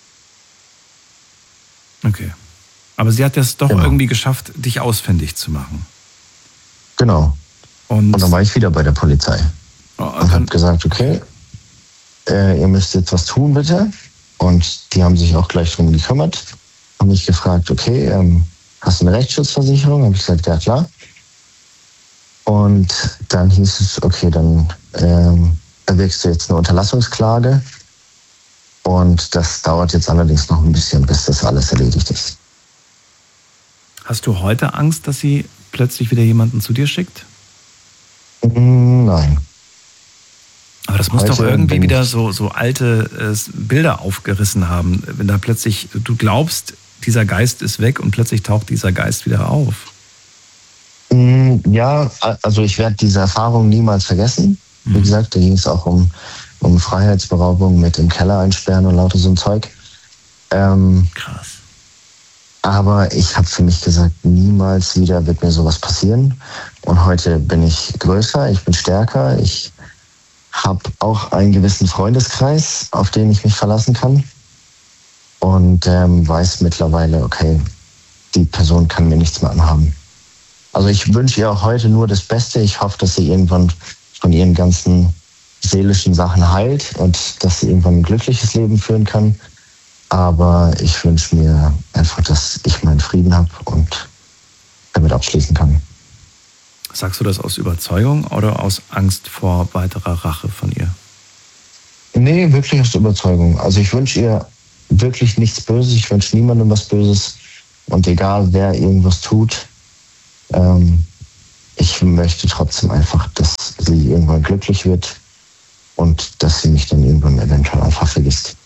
Okay. Aber sie hat es doch Genau. irgendwie geschafft, dich ausfindig zu machen. Genau. Und, Und dann war ich wieder bei der Polizei. oh, Und dann, habe gesagt, okay, äh, ihr müsst jetzt was tun, bitte. Und die haben sich auch gleich drum gekümmert. Haben mich gefragt, okay, ähm, hast du eine Rechtsschutzversicherung? Habe ich gesagt, ja klar. Und dann hieß es, okay, dann ähm, erwägst du jetzt eine Unterlassungsklage. Und das dauert jetzt allerdings noch ein bisschen, bis das alles erledigt ist. hast du heute Angst, dass sie plötzlich wieder jemanden zu dir schickt? Nein. Aber das muss Heute doch irgendwie bin wieder ich- so, so alte äh, Bilder aufgerissen haben, wenn da plötzlich, du glaubst, dieser Geist ist weg und plötzlich taucht dieser Geist wieder auf. Mm, Ja, also ich werde diese Erfahrung niemals vergessen. Wie Mhm. gesagt, da ging es auch um, um Freiheitsberaubung mit im Keller einsperren und lauter so ein Zeug. Ähm, Krass. aber ich habe für mich gesagt, niemals wieder wird mir sowas passieren. Und heute bin ich größer, ich bin stärker, ich habe auch einen gewissen Freundeskreis, auf den ich mich verlassen kann. Und ähm, weiß mittlerweile, okay, die Person kann mir nichts mehr anhaben. Also ich wünsche ihr auch heute nur das Beste. Ich hoffe, dass sie irgendwann von ihren ganzen seelischen Sachen heilt und dass sie irgendwann ein glückliches Leben führen kann. Aber ich wünsche mir einfach, dass ich meinen Frieden habe und damit abschließen kann. Sagst du das aus Überzeugung oder aus Angst vor weiterer Rache von ihr? Nee, wirklich aus Überzeugung. Also ich wünsche ihr wirklich nichts Böses. Ich wünsche niemandem was Böses. Und egal, wer irgendwas tut, ähm, ich möchte trotzdem einfach, dass sie irgendwann glücklich wird und dass sie mich dann irgendwann eventuell einfach vergisst.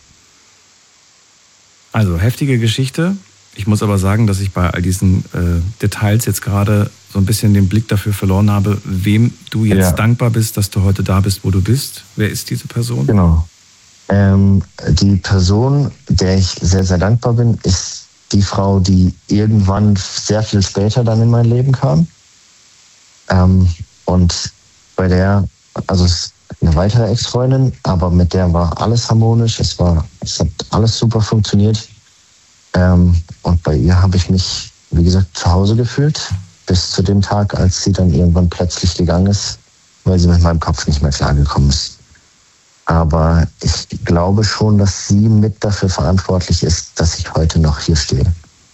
Also heftige Geschichte. Ich muss aber sagen, dass ich bei all diesen äh, Details jetzt gerade so ein bisschen den Blick dafür verloren habe, wem du jetzt Ja. dankbar bist, dass du heute da bist, wo du bist. Wer ist diese Person? Genau. Ähm, die Person, der ich sehr, sehr dankbar bin, ist die Frau, die irgendwann sehr viel später dann in mein Leben kam. Ähm, und bei der, also es ist eine weitere Ex-Freundin, aber mit der war alles harmonisch, es war, es hat alles super funktioniert. Ähm, und bei ihr habe ich mich, wie gesagt, zu Hause gefühlt, bis zu dem Tag, als sie dann irgendwann plötzlich gegangen ist, weil sie mit meinem Kopf nicht mehr klargekommen ist. Aber ich glaube schon, dass sie mit dafür verantwortlich ist, dass ich heute noch hier stehe.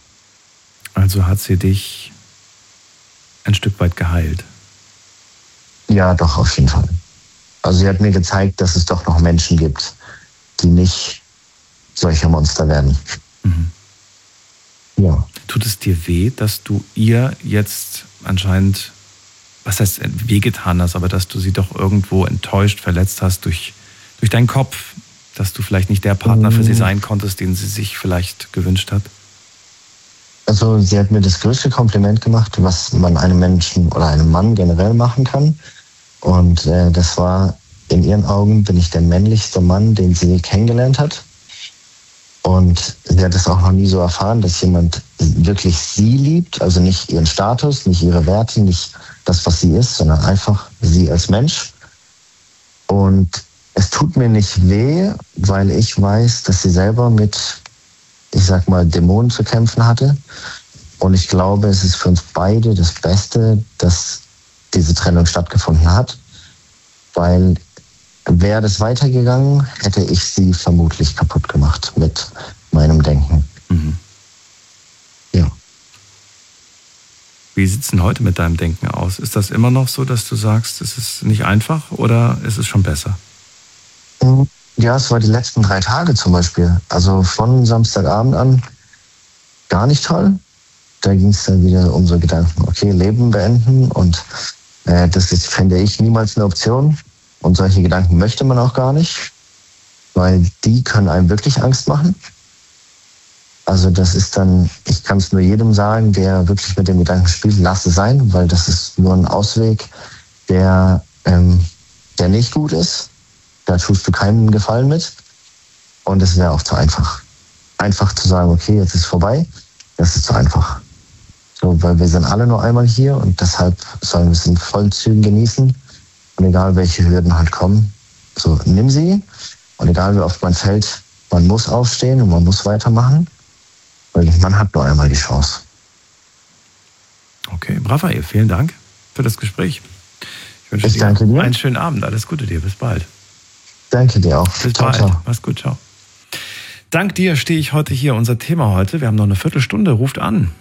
Also hat sie dich ein Stück weit geheilt. Ja, doch, auf jeden Fall. Also sie hat mir gezeigt, dass es doch noch Menschen gibt, die nicht solche Monster werden. Mhm. Ja. Tut es dir weh, dass du ihr jetzt anscheinend, was heißt wehgetan hast, aber dass du sie doch irgendwo enttäuscht, verletzt hast durch, durch deinen Kopf, dass du vielleicht nicht der Partner für sie sein konntest, den sie sich vielleicht gewünscht hat? Also sie hat mir das größte Kompliment gemacht, was man einem Menschen oder einem Mann generell machen kann. Und äh, das war, in ihren Augen bin ich der männlichste Mann, den sie kennengelernt hat. Und sie hat es auch noch nie so erfahren, dass jemand wirklich sie liebt, also nicht ihren Status, nicht ihre Werte, nicht das, was sie ist, sondern einfach sie als Mensch. Und es tut mir nicht weh, weil ich weiß, dass sie selber mit, ich sag mal, Dämonen zu kämpfen hatte. Und ich glaube, es ist für uns beide das Beste, dass diese Trennung stattgefunden hat. Weil wäre das weitergegangen, hätte ich sie vermutlich kaputt gemacht mit meinem Denken. Mhm. Ja. Wie sieht es denn heute mit deinem Denken aus? Ist das immer noch so, dass du sagst, es ist nicht einfach oder ist es schon besser? Ja, es war die letzten drei Tage zum Beispiel. Also von Samstagabend an gar nicht toll. Da ging es dann wieder um so Gedanken, okay, Leben beenden und äh, das ist, finde ich, niemals eine Option. Und solche Gedanken möchte man auch gar nicht, weil die können einem wirklich Angst machen. Also das ist dann, ich kann es nur jedem sagen, der wirklich mit dem Gedanken spielt, lass es sein, weil das ist nur ein Ausweg, der, ähm, der nicht gut ist. Da tust du keinen Gefallen mit. Und es wäre auch zu einfach. Einfach zu sagen, okay, jetzt ist vorbei, das ist zu einfach. So, weil wir sind alle nur einmal hier und deshalb sollen wir es in vollen Zügen genießen. Und egal, welche Hürden halt kommen, so nimm sie. Und egal, wie oft man fällt, man muss aufstehen und man muss weitermachen. Weil man hat nur einmal die Chance. Okay, Raphael, vielen Dank für das Gespräch. Ich wünsche Ich dir danke dir. einen schönen Abend. Alles Gute dir. Bis bald. Danke dir auch. Bis Ciao, bald. ciao. Mach's gut. Ciao. Dank dir stehe ich heute hier. Unser Thema heute, wir haben noch eine Viertelstunde. Ruft an.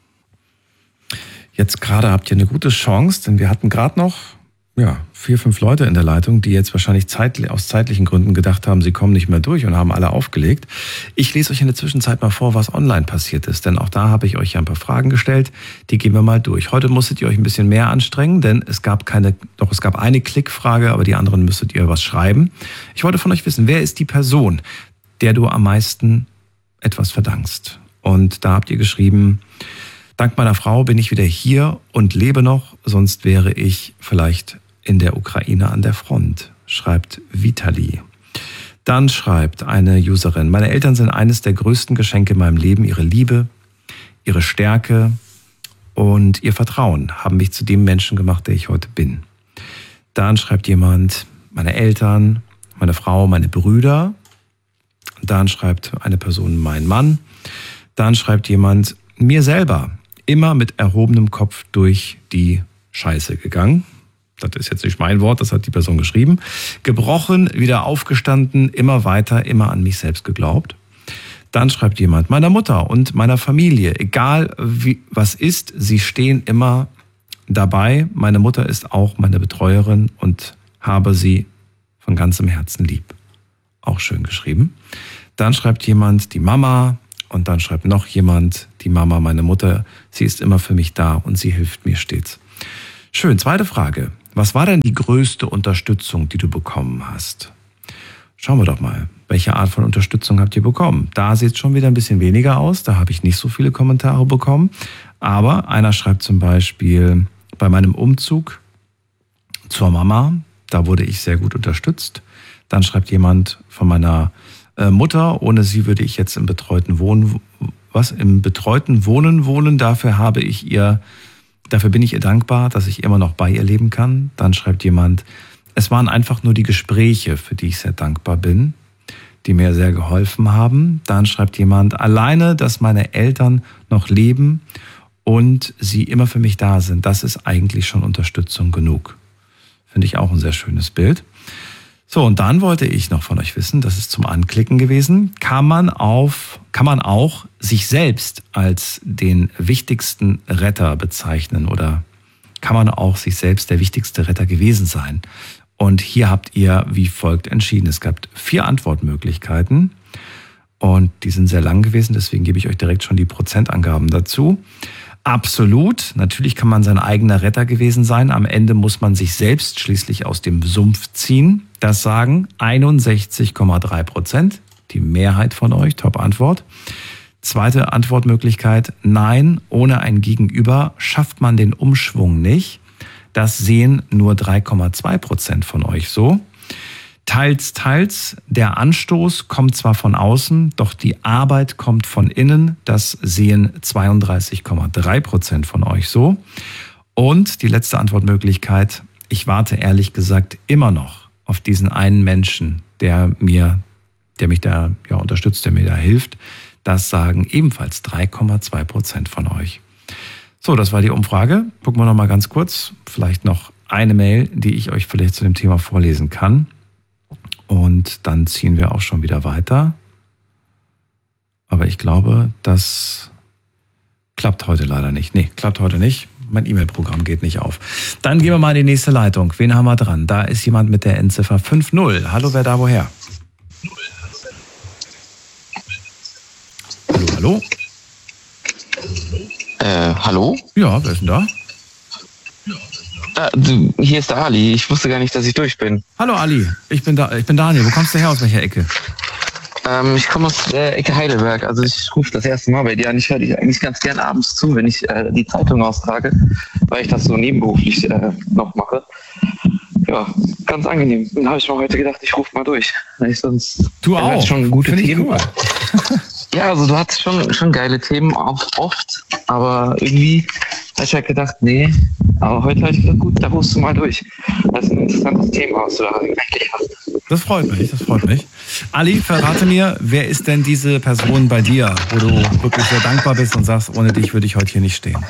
Jetzt gerade habt ihr eine gute Chance, denn wir hatten gerade noch ja, vier, fünf Leute in der Leitung, die jetzt wahrscheinlich zeitlich, aus zeitlichen Gründen gedacht haben, sie kommen nicht mehr durch und haben alle aufgelegt. Ich lese euch in der Zwischenzeit mal vor, was online passiert ist, denn auch da habe ich euch ja ein paar Fragen gestellt, die gehen wir mal durch. Heute musstet ihr euch ein bisschen mehr anstrengen, denn es gab keine, doch es gab eine Klickfrage, aber die anderen müsstet ihr was schreiben. Ich wollte von euch wissen, wer ist die Person, der du am meisten etwas verdankst? Und da habt ihr geschrieben, dank meiner Frau bin ich wieder hier und lebe noch, sonst wäre ich vielleicht in der Ukraine an der Front, schreibt Vitali. Dann schreibt eine Userin, meine Eltern sind eines der größten Geschenke in meinem Leben. Ihre Liebe, ihre Stärke und ihr Vertrauen haben mich zu dem Menschen gemacht, der ich heute bin. Dann schreibt jemand, meine Eltern, meine Frau, meine Brüder. Dann schreibt eine Person, mein Mann. Dann schreibt jemand, mir selber, immer mit erhobenem Kopf durch die Scheiße gegangen. Das ist jetzt nicht mein Wort, das hat die Person geschrieben. Gebrochen, wieder aufgestanden, immer weiter, immer an mich selbst geglaubt. Dann schreibt jemand, meiner Mutter und meiner Familie, egal wie, was ist, sie stehen immer dabei. Meine Mutter ist auch meine Betreuerin und habe sie von ganzem Herzen lieb. Auch schön geschrieben. Dann schreibt jemand, die Mama, und dann schreibt noch jemand, die Mama, meine Mutter, sie ist immer für mich da und sie hilft mir stets. Schön, zweite Frage. Was war denn die größte Unterstützung, die du bekommen hast? Schauen wir doch mal, welche Art von Unterstützung habt ihr bekommen? Da sieht es schon wieder ein bisschen weniger aus, da habe ich nicht so viele Kommentare bekommen. Aber einer schreibt zum Beispiel, bei meinem Umzug zur Mama, da wurde ich sehr gut unterstützt. Dann schreibt jemand von meiner äh, Mutter, ohne sie würde ich jetzt im betreuten Wohnen, was, im betreuten Wohnen wohnen, dafür habe ich ihr, dafür bin ich ihr dankbar, dass ich immer noch bei ihr leben kann. Dann schreibt jemand, es waren einfach nur die Gespräche, für die ich sehr dankbar bin, die mir sehr geholfen haben. Dann schreibt jemand, alleine, dass meine Eltern noch leben und sie immer für mich da sind, das ist eigentlich schon Unterstützung genug. Finde ich auch ein sehr schönes Bild. So, und dann wollte ich noch von euch wissen, das ist zum Anklicken gewesen, kann man auf, kann man auch sich selbst als den wichtigsten Retter bezeichnen oder kann man auch sich selbst der wichtigste Retter gewesen sein? Und hier habt ihr wie folgt entschieden. Es gab vier Antwortmöglichkeiten und die sind sehr lang gewesen, deswegen gebe ich euch direkt schon die Prozentangaben dazu. Absolut, natürlich kann man sein eigener Retter gewesen sein. Am Ende muss man sich selbst schließlich aus dem Sumpf ziehen. Das sagen einundsechzig Komma drei Prozent, die Mehrheit von euch, Top-Antwort. Zweite Antwortmöglichkeit, nein, ohne ein Gegenüber schafft man den Umschwung nicht. Das sehen nur drei Komma zwei Prozent von euch so. Teils, teils, der Anstoß kommt zwar von außen, doch die Arbeit kommt von innen. Das sehen zweiunddreißig Komma drei Prozent von euch so. Und die letzte Antwortmöglichkeit, ich warte ehrlich gesagt immer noch auf diesen einen Menschen, der mir, der mich da ja, unterstützt, der mir da hilft. Das sagen ebenfalls drei Komma zwei Prozent von euch. So, das war die Umfrage. Gucken wir noch mal ganz kurz. Vielleicht noch eine Mail, die ich euch vielleicht zu dem Thema vorlesen kann. Und dann ziehen wir auch schon wieder weiter. Aber ich glaube, das klappt heute leider nicht. Nee, klappt heute nicht. Mein E-Mail-Programm geht nicht auf. Dann gehen wir mal in die nächste Leitung. Wen haben wir dran? Da ist jemand mit der Endziffer fünf null. Hallo, wer da woher? Hallo, hallo? Äh, hallo? Ja, wer ist denn da? Ah, du, hier ist der Ali. Ich wusste gar nicht, dass ich durch bin. Hallo Ali, ich bin da, ich bin Daniel. Wo kommst du her? Aus welcher Ecke? Ähm, ich komme aus der Ecke Heidelberg. Also ich rufe das erste Mal bei dir an. Ich höre dich eigentlich ganz gern abends zu, wenn ich äh, die Zeitung austrage, weil ich das so nebenberuflich äh, noch mache. Ja, ganz angenehm. Dann habe ich mir heute gedacht, ich rufe mal durch. Weil ich sonst du auch. Schon gute Find Themen. Cool. Ja, also du hattest schon, schon geile Themen, auch oft, aber irgendwie habe ich halt gedacht, nee, aber heute habe ich gedacht, gut, da rufst du mal durch. Das ist ein interessantes Thema, was du da eigentlich hast. Das freut mich, das freut mich. Ali, verrate mir, wer ist denn diese Person bei dir, wo du wirklich sehr dankbar bist und sagst, ohne dich würde ich heute hier nicht stehen?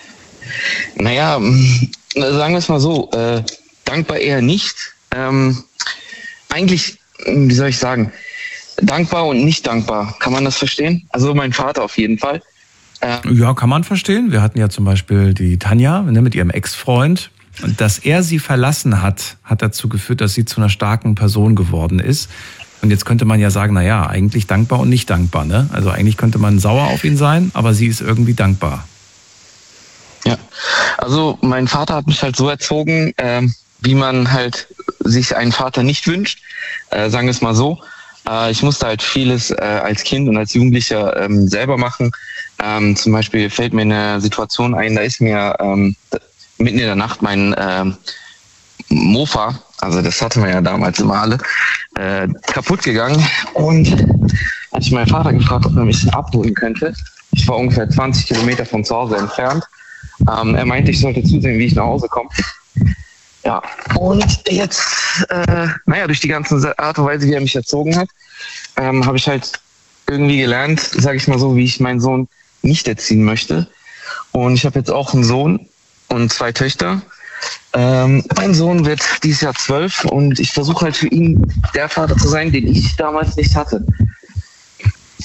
Naja, sagen wir es mal so, äh, dankbar eher nicht. Ähm, eigentlich, wie soll ich sagen, dankbar und nicht dankbar. Kann man das verstehen? Also mein Vater auf jeden Fall. Ähm ja, kann man verstehen. Wir hatten ja zum Beispiel die Tanja, ne, mit ihrem Ex-Freund. Und dass er sie verlassen hat, hat dazu geführt, dass sie zu einer starken Person geworden ist. Und jetzt könnte man ja sagen, na ja, eigentlich dankbar und nicht dankbar, ne? Also eigentlich könnte man sauer auf ihn sein, aber sie ist irgendwie dankbar. Ja, also mein Vater hat mich halt so erzogen, äh, wie man halt sich einen Vater nicht wünscht. Äh, sagen wir es mal so. Ich musste halt vieles äh, als Kind und als Jugendlicher ähm, selber machen. Ähm, zum Beispiel fällt mir eine Situation ein, da ist mir ähm, mitten in der Nacht mein ähm, Mofa, also das hatte man ja damals immer alle, äh, kaputt gegangen. Und als ich meinen Vater gefragt, ob er mich abholen könnte, ich war ungefähr zwanzig Kilometer von zu Hause entfernt. Ähm, er meinte, ich sollte zusehen, wie ich nach Hause komme. Ja, und jetzt, äh, naja, durch die ganze Art und Weise, wie er mich erzogen hat, ähm, habe ich halt irgendwie gelernt, sage ich mal so, wie ich meinen Sohn nicht erziehen möchte. Und ich habe jetzt auch einen Sohn und zwei Töchter. Ähm, mein Sohn wird dieses Jahr zwölf und ich versuche halt für ihn der Vater zu sein, den ich damals nicht hatte.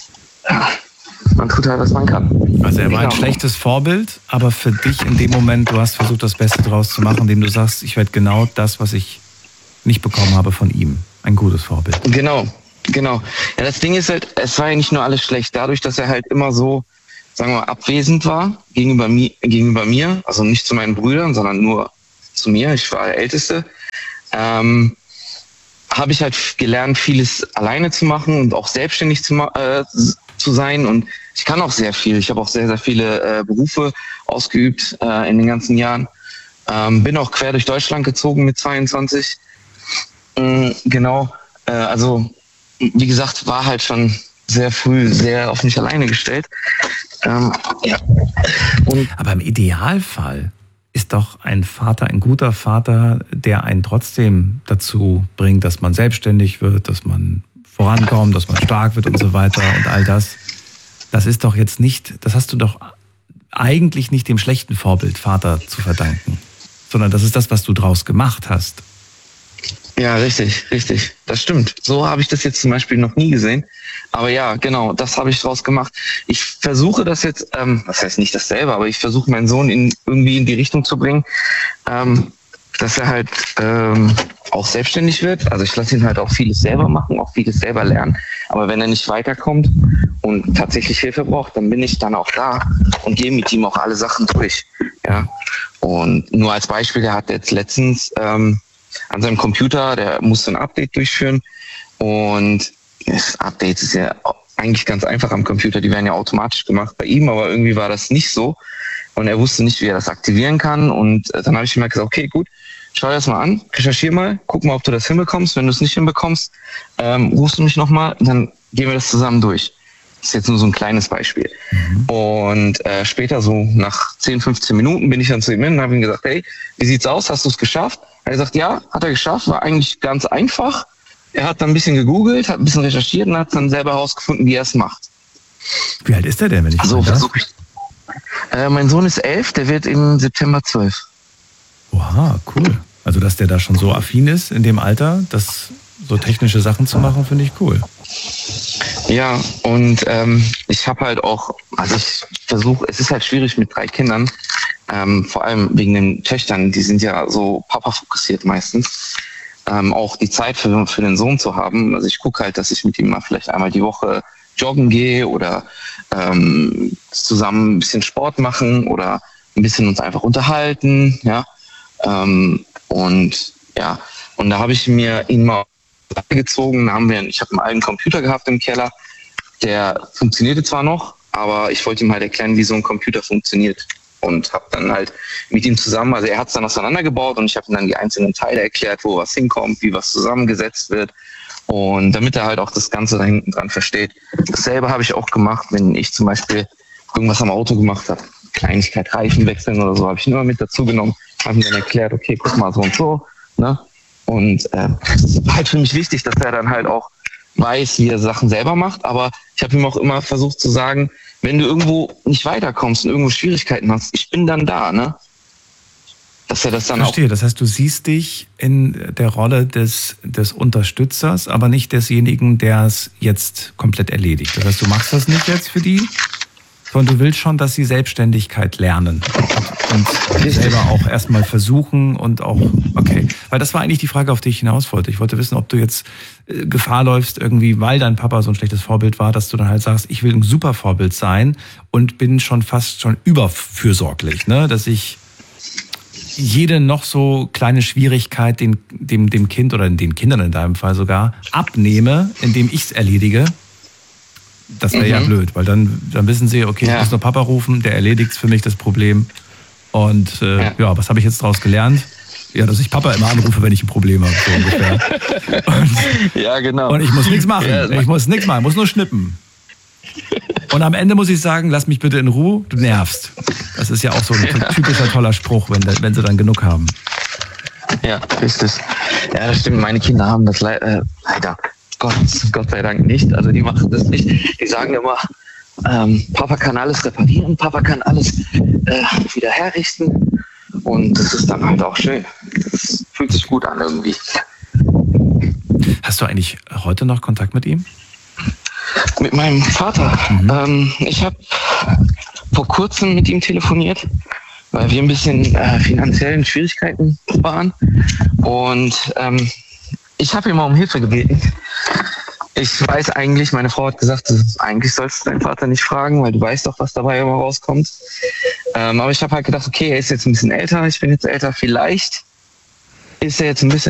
man tut halt, was man kann. Also er war ein Genau. schlechtes Vorbild, aber für dich in dem Moment, du hast versucht, das Beste draus zu machen, indem du sagst, ich werde genau das, was ich nicht bekommen habe von ihm. Ein gutes Vorbild. Genau, genau. Ja, das Ding ist halt, es war ja nicht nur alles schlecht, dadurch, dass er halt immer so, sagen wir mal, abwesend war gegenüber mir, gegenüber mir, also nicht zu meinen Brüdern, sondern nur zu mir. Ich war der Älteste. Ähm, habe ich halt gelernt, vieles alleine zu machen und auch selbstständig zu, äh, zu sein. Und ich kann auch sehr viel. Ich habe auch sehr, sehr viele äh, Berufe ausgeübt äh, in den ganzen Jahren. Ähm, bin auch quer durch Deutschland gezogen mit zweiundzwanzig. Ähm, genau. Äh, also, wie gesagt, war halt schon sehr früh sehr auf mich alleine gestellt. Ähm, ja. Und Aber im Idealfall ist doch ein Vater, ein guter Vater, der einen trotzdem dazu bringt, dass man selbstständig wird, dass man vorankommt, dass man stark wird und so weiter und all das. Das ist doch jetzt nicht, das hast du doch eigentlich nicht dem schlechten Vorbild Vater zu verdanken, sondern das ist das, was du draus gemacht hast. Ja, richtig, richtig. Das stimmt. So habe ich das jetzt zum Beispiel noch nie gesehen. Aber ja, genau, das habe ich draus gemacht. Ich versuche das jetzt, ähm, das heißt nicht dasselbe, aber ich versuche meinen Sohn in, irgendwie in die Richtung zu bringen, ähm, dass er halt ähm, auch selbstständig wird. Also ich lasse ihn halt auch vieles selber machen, auch vieles selber lernen. Aber wenn er nicht weiterkommt und tatsächlich Hilfe braucht, dann bin ich dann auch da und gehe mit ihm auch alle Sachen durch. Ja. Und nur als Beispiel, der hat jetzt letztens ähm, an seinem Computer, der musste ein Update durchführen und das Update ist ja eigentlich ganz einfach am Computer, die werden ja automatisch gemacht bei ihm, aber irgendwie war das nicht so und er wusste nicht, wie er das aktivieren kann und dann habe ich ihm halt gesagt, okay, gut, schau dir das mal an, recherchier mal, guck mal, ob du das hinbekommst, wenn du es nicht hinbekommst, ähm, rufst du mich nochmal, dann gehen wir das zusammen durch. Das ist jetzt nur so ein kleines Beispiel. Mhm. Und äh, später, so nach zehn, fünfzehn Minuten, bin ich dann zu ihm hin und habe ihm gesagt, hey, wie sieht's aus, hast du es geschafft? Er sagt, ja, hat er geschafft, war eigentlich ganz einfach. Er hat dann ein bisschen gegoogelt, hat ein bisschen recherchiert und hat dann selber herausgefunden, wie er es macht. Wie alt ist der denn, wenn ich So fragen darf? versuche ich. Äh, mein Sohn ist elf, der wird im September zwölf. Oha, cool. Also, dass der da schon so affin ist in dem Alter, das so technische Sachen zu machen, finde ich cool. Ja, und ähm, ich habe halt auch, also ich versuche, es ist halt schwierig mit drei Kindern, ähm, vor allem wegen den Töchtern, die sind ja so Papa-fokussiert meistens, ähm, auch die Zeit für, für den Sohn zu haben. Also ich gucke halt, dass ich mit ihm mal vielleicht einmal die Woche joggen gehe oder ähm, zusammen ein bisschen Sport machen oder ein bisschen uns einfach unterhalten, ja. Ähm, und ja, und da habe ich mir ihn mal gezogen, da haben wir, ich habe einen alten Computer gehabt im Keller, der funktionierte zwar noch, aber ich wollte ihm halt erklären, wie so ein Computer funktioniert und habe dann halt mit ihm zusammen, also er hat es dann auseinandergebaut und ich habe ihm dann die einzelnen Teile erklärt, wo was hinkommt, wie was zusammengesetzt wird und damit er halt auch das Ganze da hinten dran versteht. Dasselbe habe ich auch gemacht, wenn ich zum Beispiel irgendwas am Auto gemacht habe, Kleinigkeit, Reifen wechseln oder so, habe ich ihn immer mit dazu genommen, habe ihm dann erklärt, okay, guck mal so und so, ne? Und äh, es war halt für mich wichtig, dass er dann halt auch weiß, wie er Sachen selber macht. Aber ich habe ihm auch immer versucht zu sagen, wenn du irgendwo nicht weiterkommst und irgendwo Schwierigkeiten hast, ich bin dann da, ne? Dass er das dann Verstehe, auch... das heißt, du siehst dich in der Rolle des, des Unterstützers, aber nicht desjenigen, der es jetzt komplett erledigt. Das heißt, du machst das nicht jetzt für die, sondern du willst schon, dass sie Selbstständigkeit lernen und, und selber auch erstmal versuchen und auch, okay. Weil das war eigentlich die Frage, auf die ich hinaus wollte. Ich wollte wissen, ob du jetzt äh, Gefahr läufst irgendwie, weil dein Papa so ein schlechtes Vorbild war, dass du dann halt sagst, ich will ein super Vorbild sein und bin schon fast schon überfürsorglich, ne? Dass ich jede noch so kleine Schwierigkeit den, dem, dem Kind oder den Kindern in deinem Fall sogar abnehme, indem ich es erledige. Das wäre mhm. ja blöd, weil dann, dann wissen sie, okay, ja. ich muss nur Papa rufen, der erledigt für mich das Problem. Und äh, ja. ja, was habe ich jetzt daraus gelernt? Ja, dass ich Papa immer anrufe, wenn ich ein Problem habe, so ungefähr. Und, ja, genau. Und ich muss nichts machen. Ja, ich muss nichts machen, muss nur schnippen. Und am Ende muss ich sagen, lass mich bitte in Ruhe, du nervst. Das ist ja auch so ein ja. typischer toller Spruch, wenn, wenn sie dann genug haben. Ja, richtig. Ja, das stimmt. Meine Kinder haben das le- äh, leider. Gott, Gott sei Dank nicht. Also die machen das nicht. Die sagen immer, ähm, Papa kann alles reparieren, Papa kann alles äh, wieder herrichten. Und das ist dann halt auch schön. Das fühlt sich gut an irgendwie. Hast du eigentlich heute noch Kontakt mit ihm? Mit meinem Vater. Mhm. Ähm, ich habe vor kurzem mit ihm telefoniert, weil wir ein bisschen äh, finanziellen Schwierigkeiten waren. Und ähm, ich habe ihn mal um Hilfe gebeten. Ich weiß eigentlich, meine Frau hat gesagt, eigentlich sollst du deinen Vater nicht fragen, weil du weißt doch, was dabei immer rauskommt. Ähm, aber ich habe halt gedacht, okay, er ist jetzt ein bisschen älter, ich bin jetzt älter, vielleicht ist er jetzt ein bisschen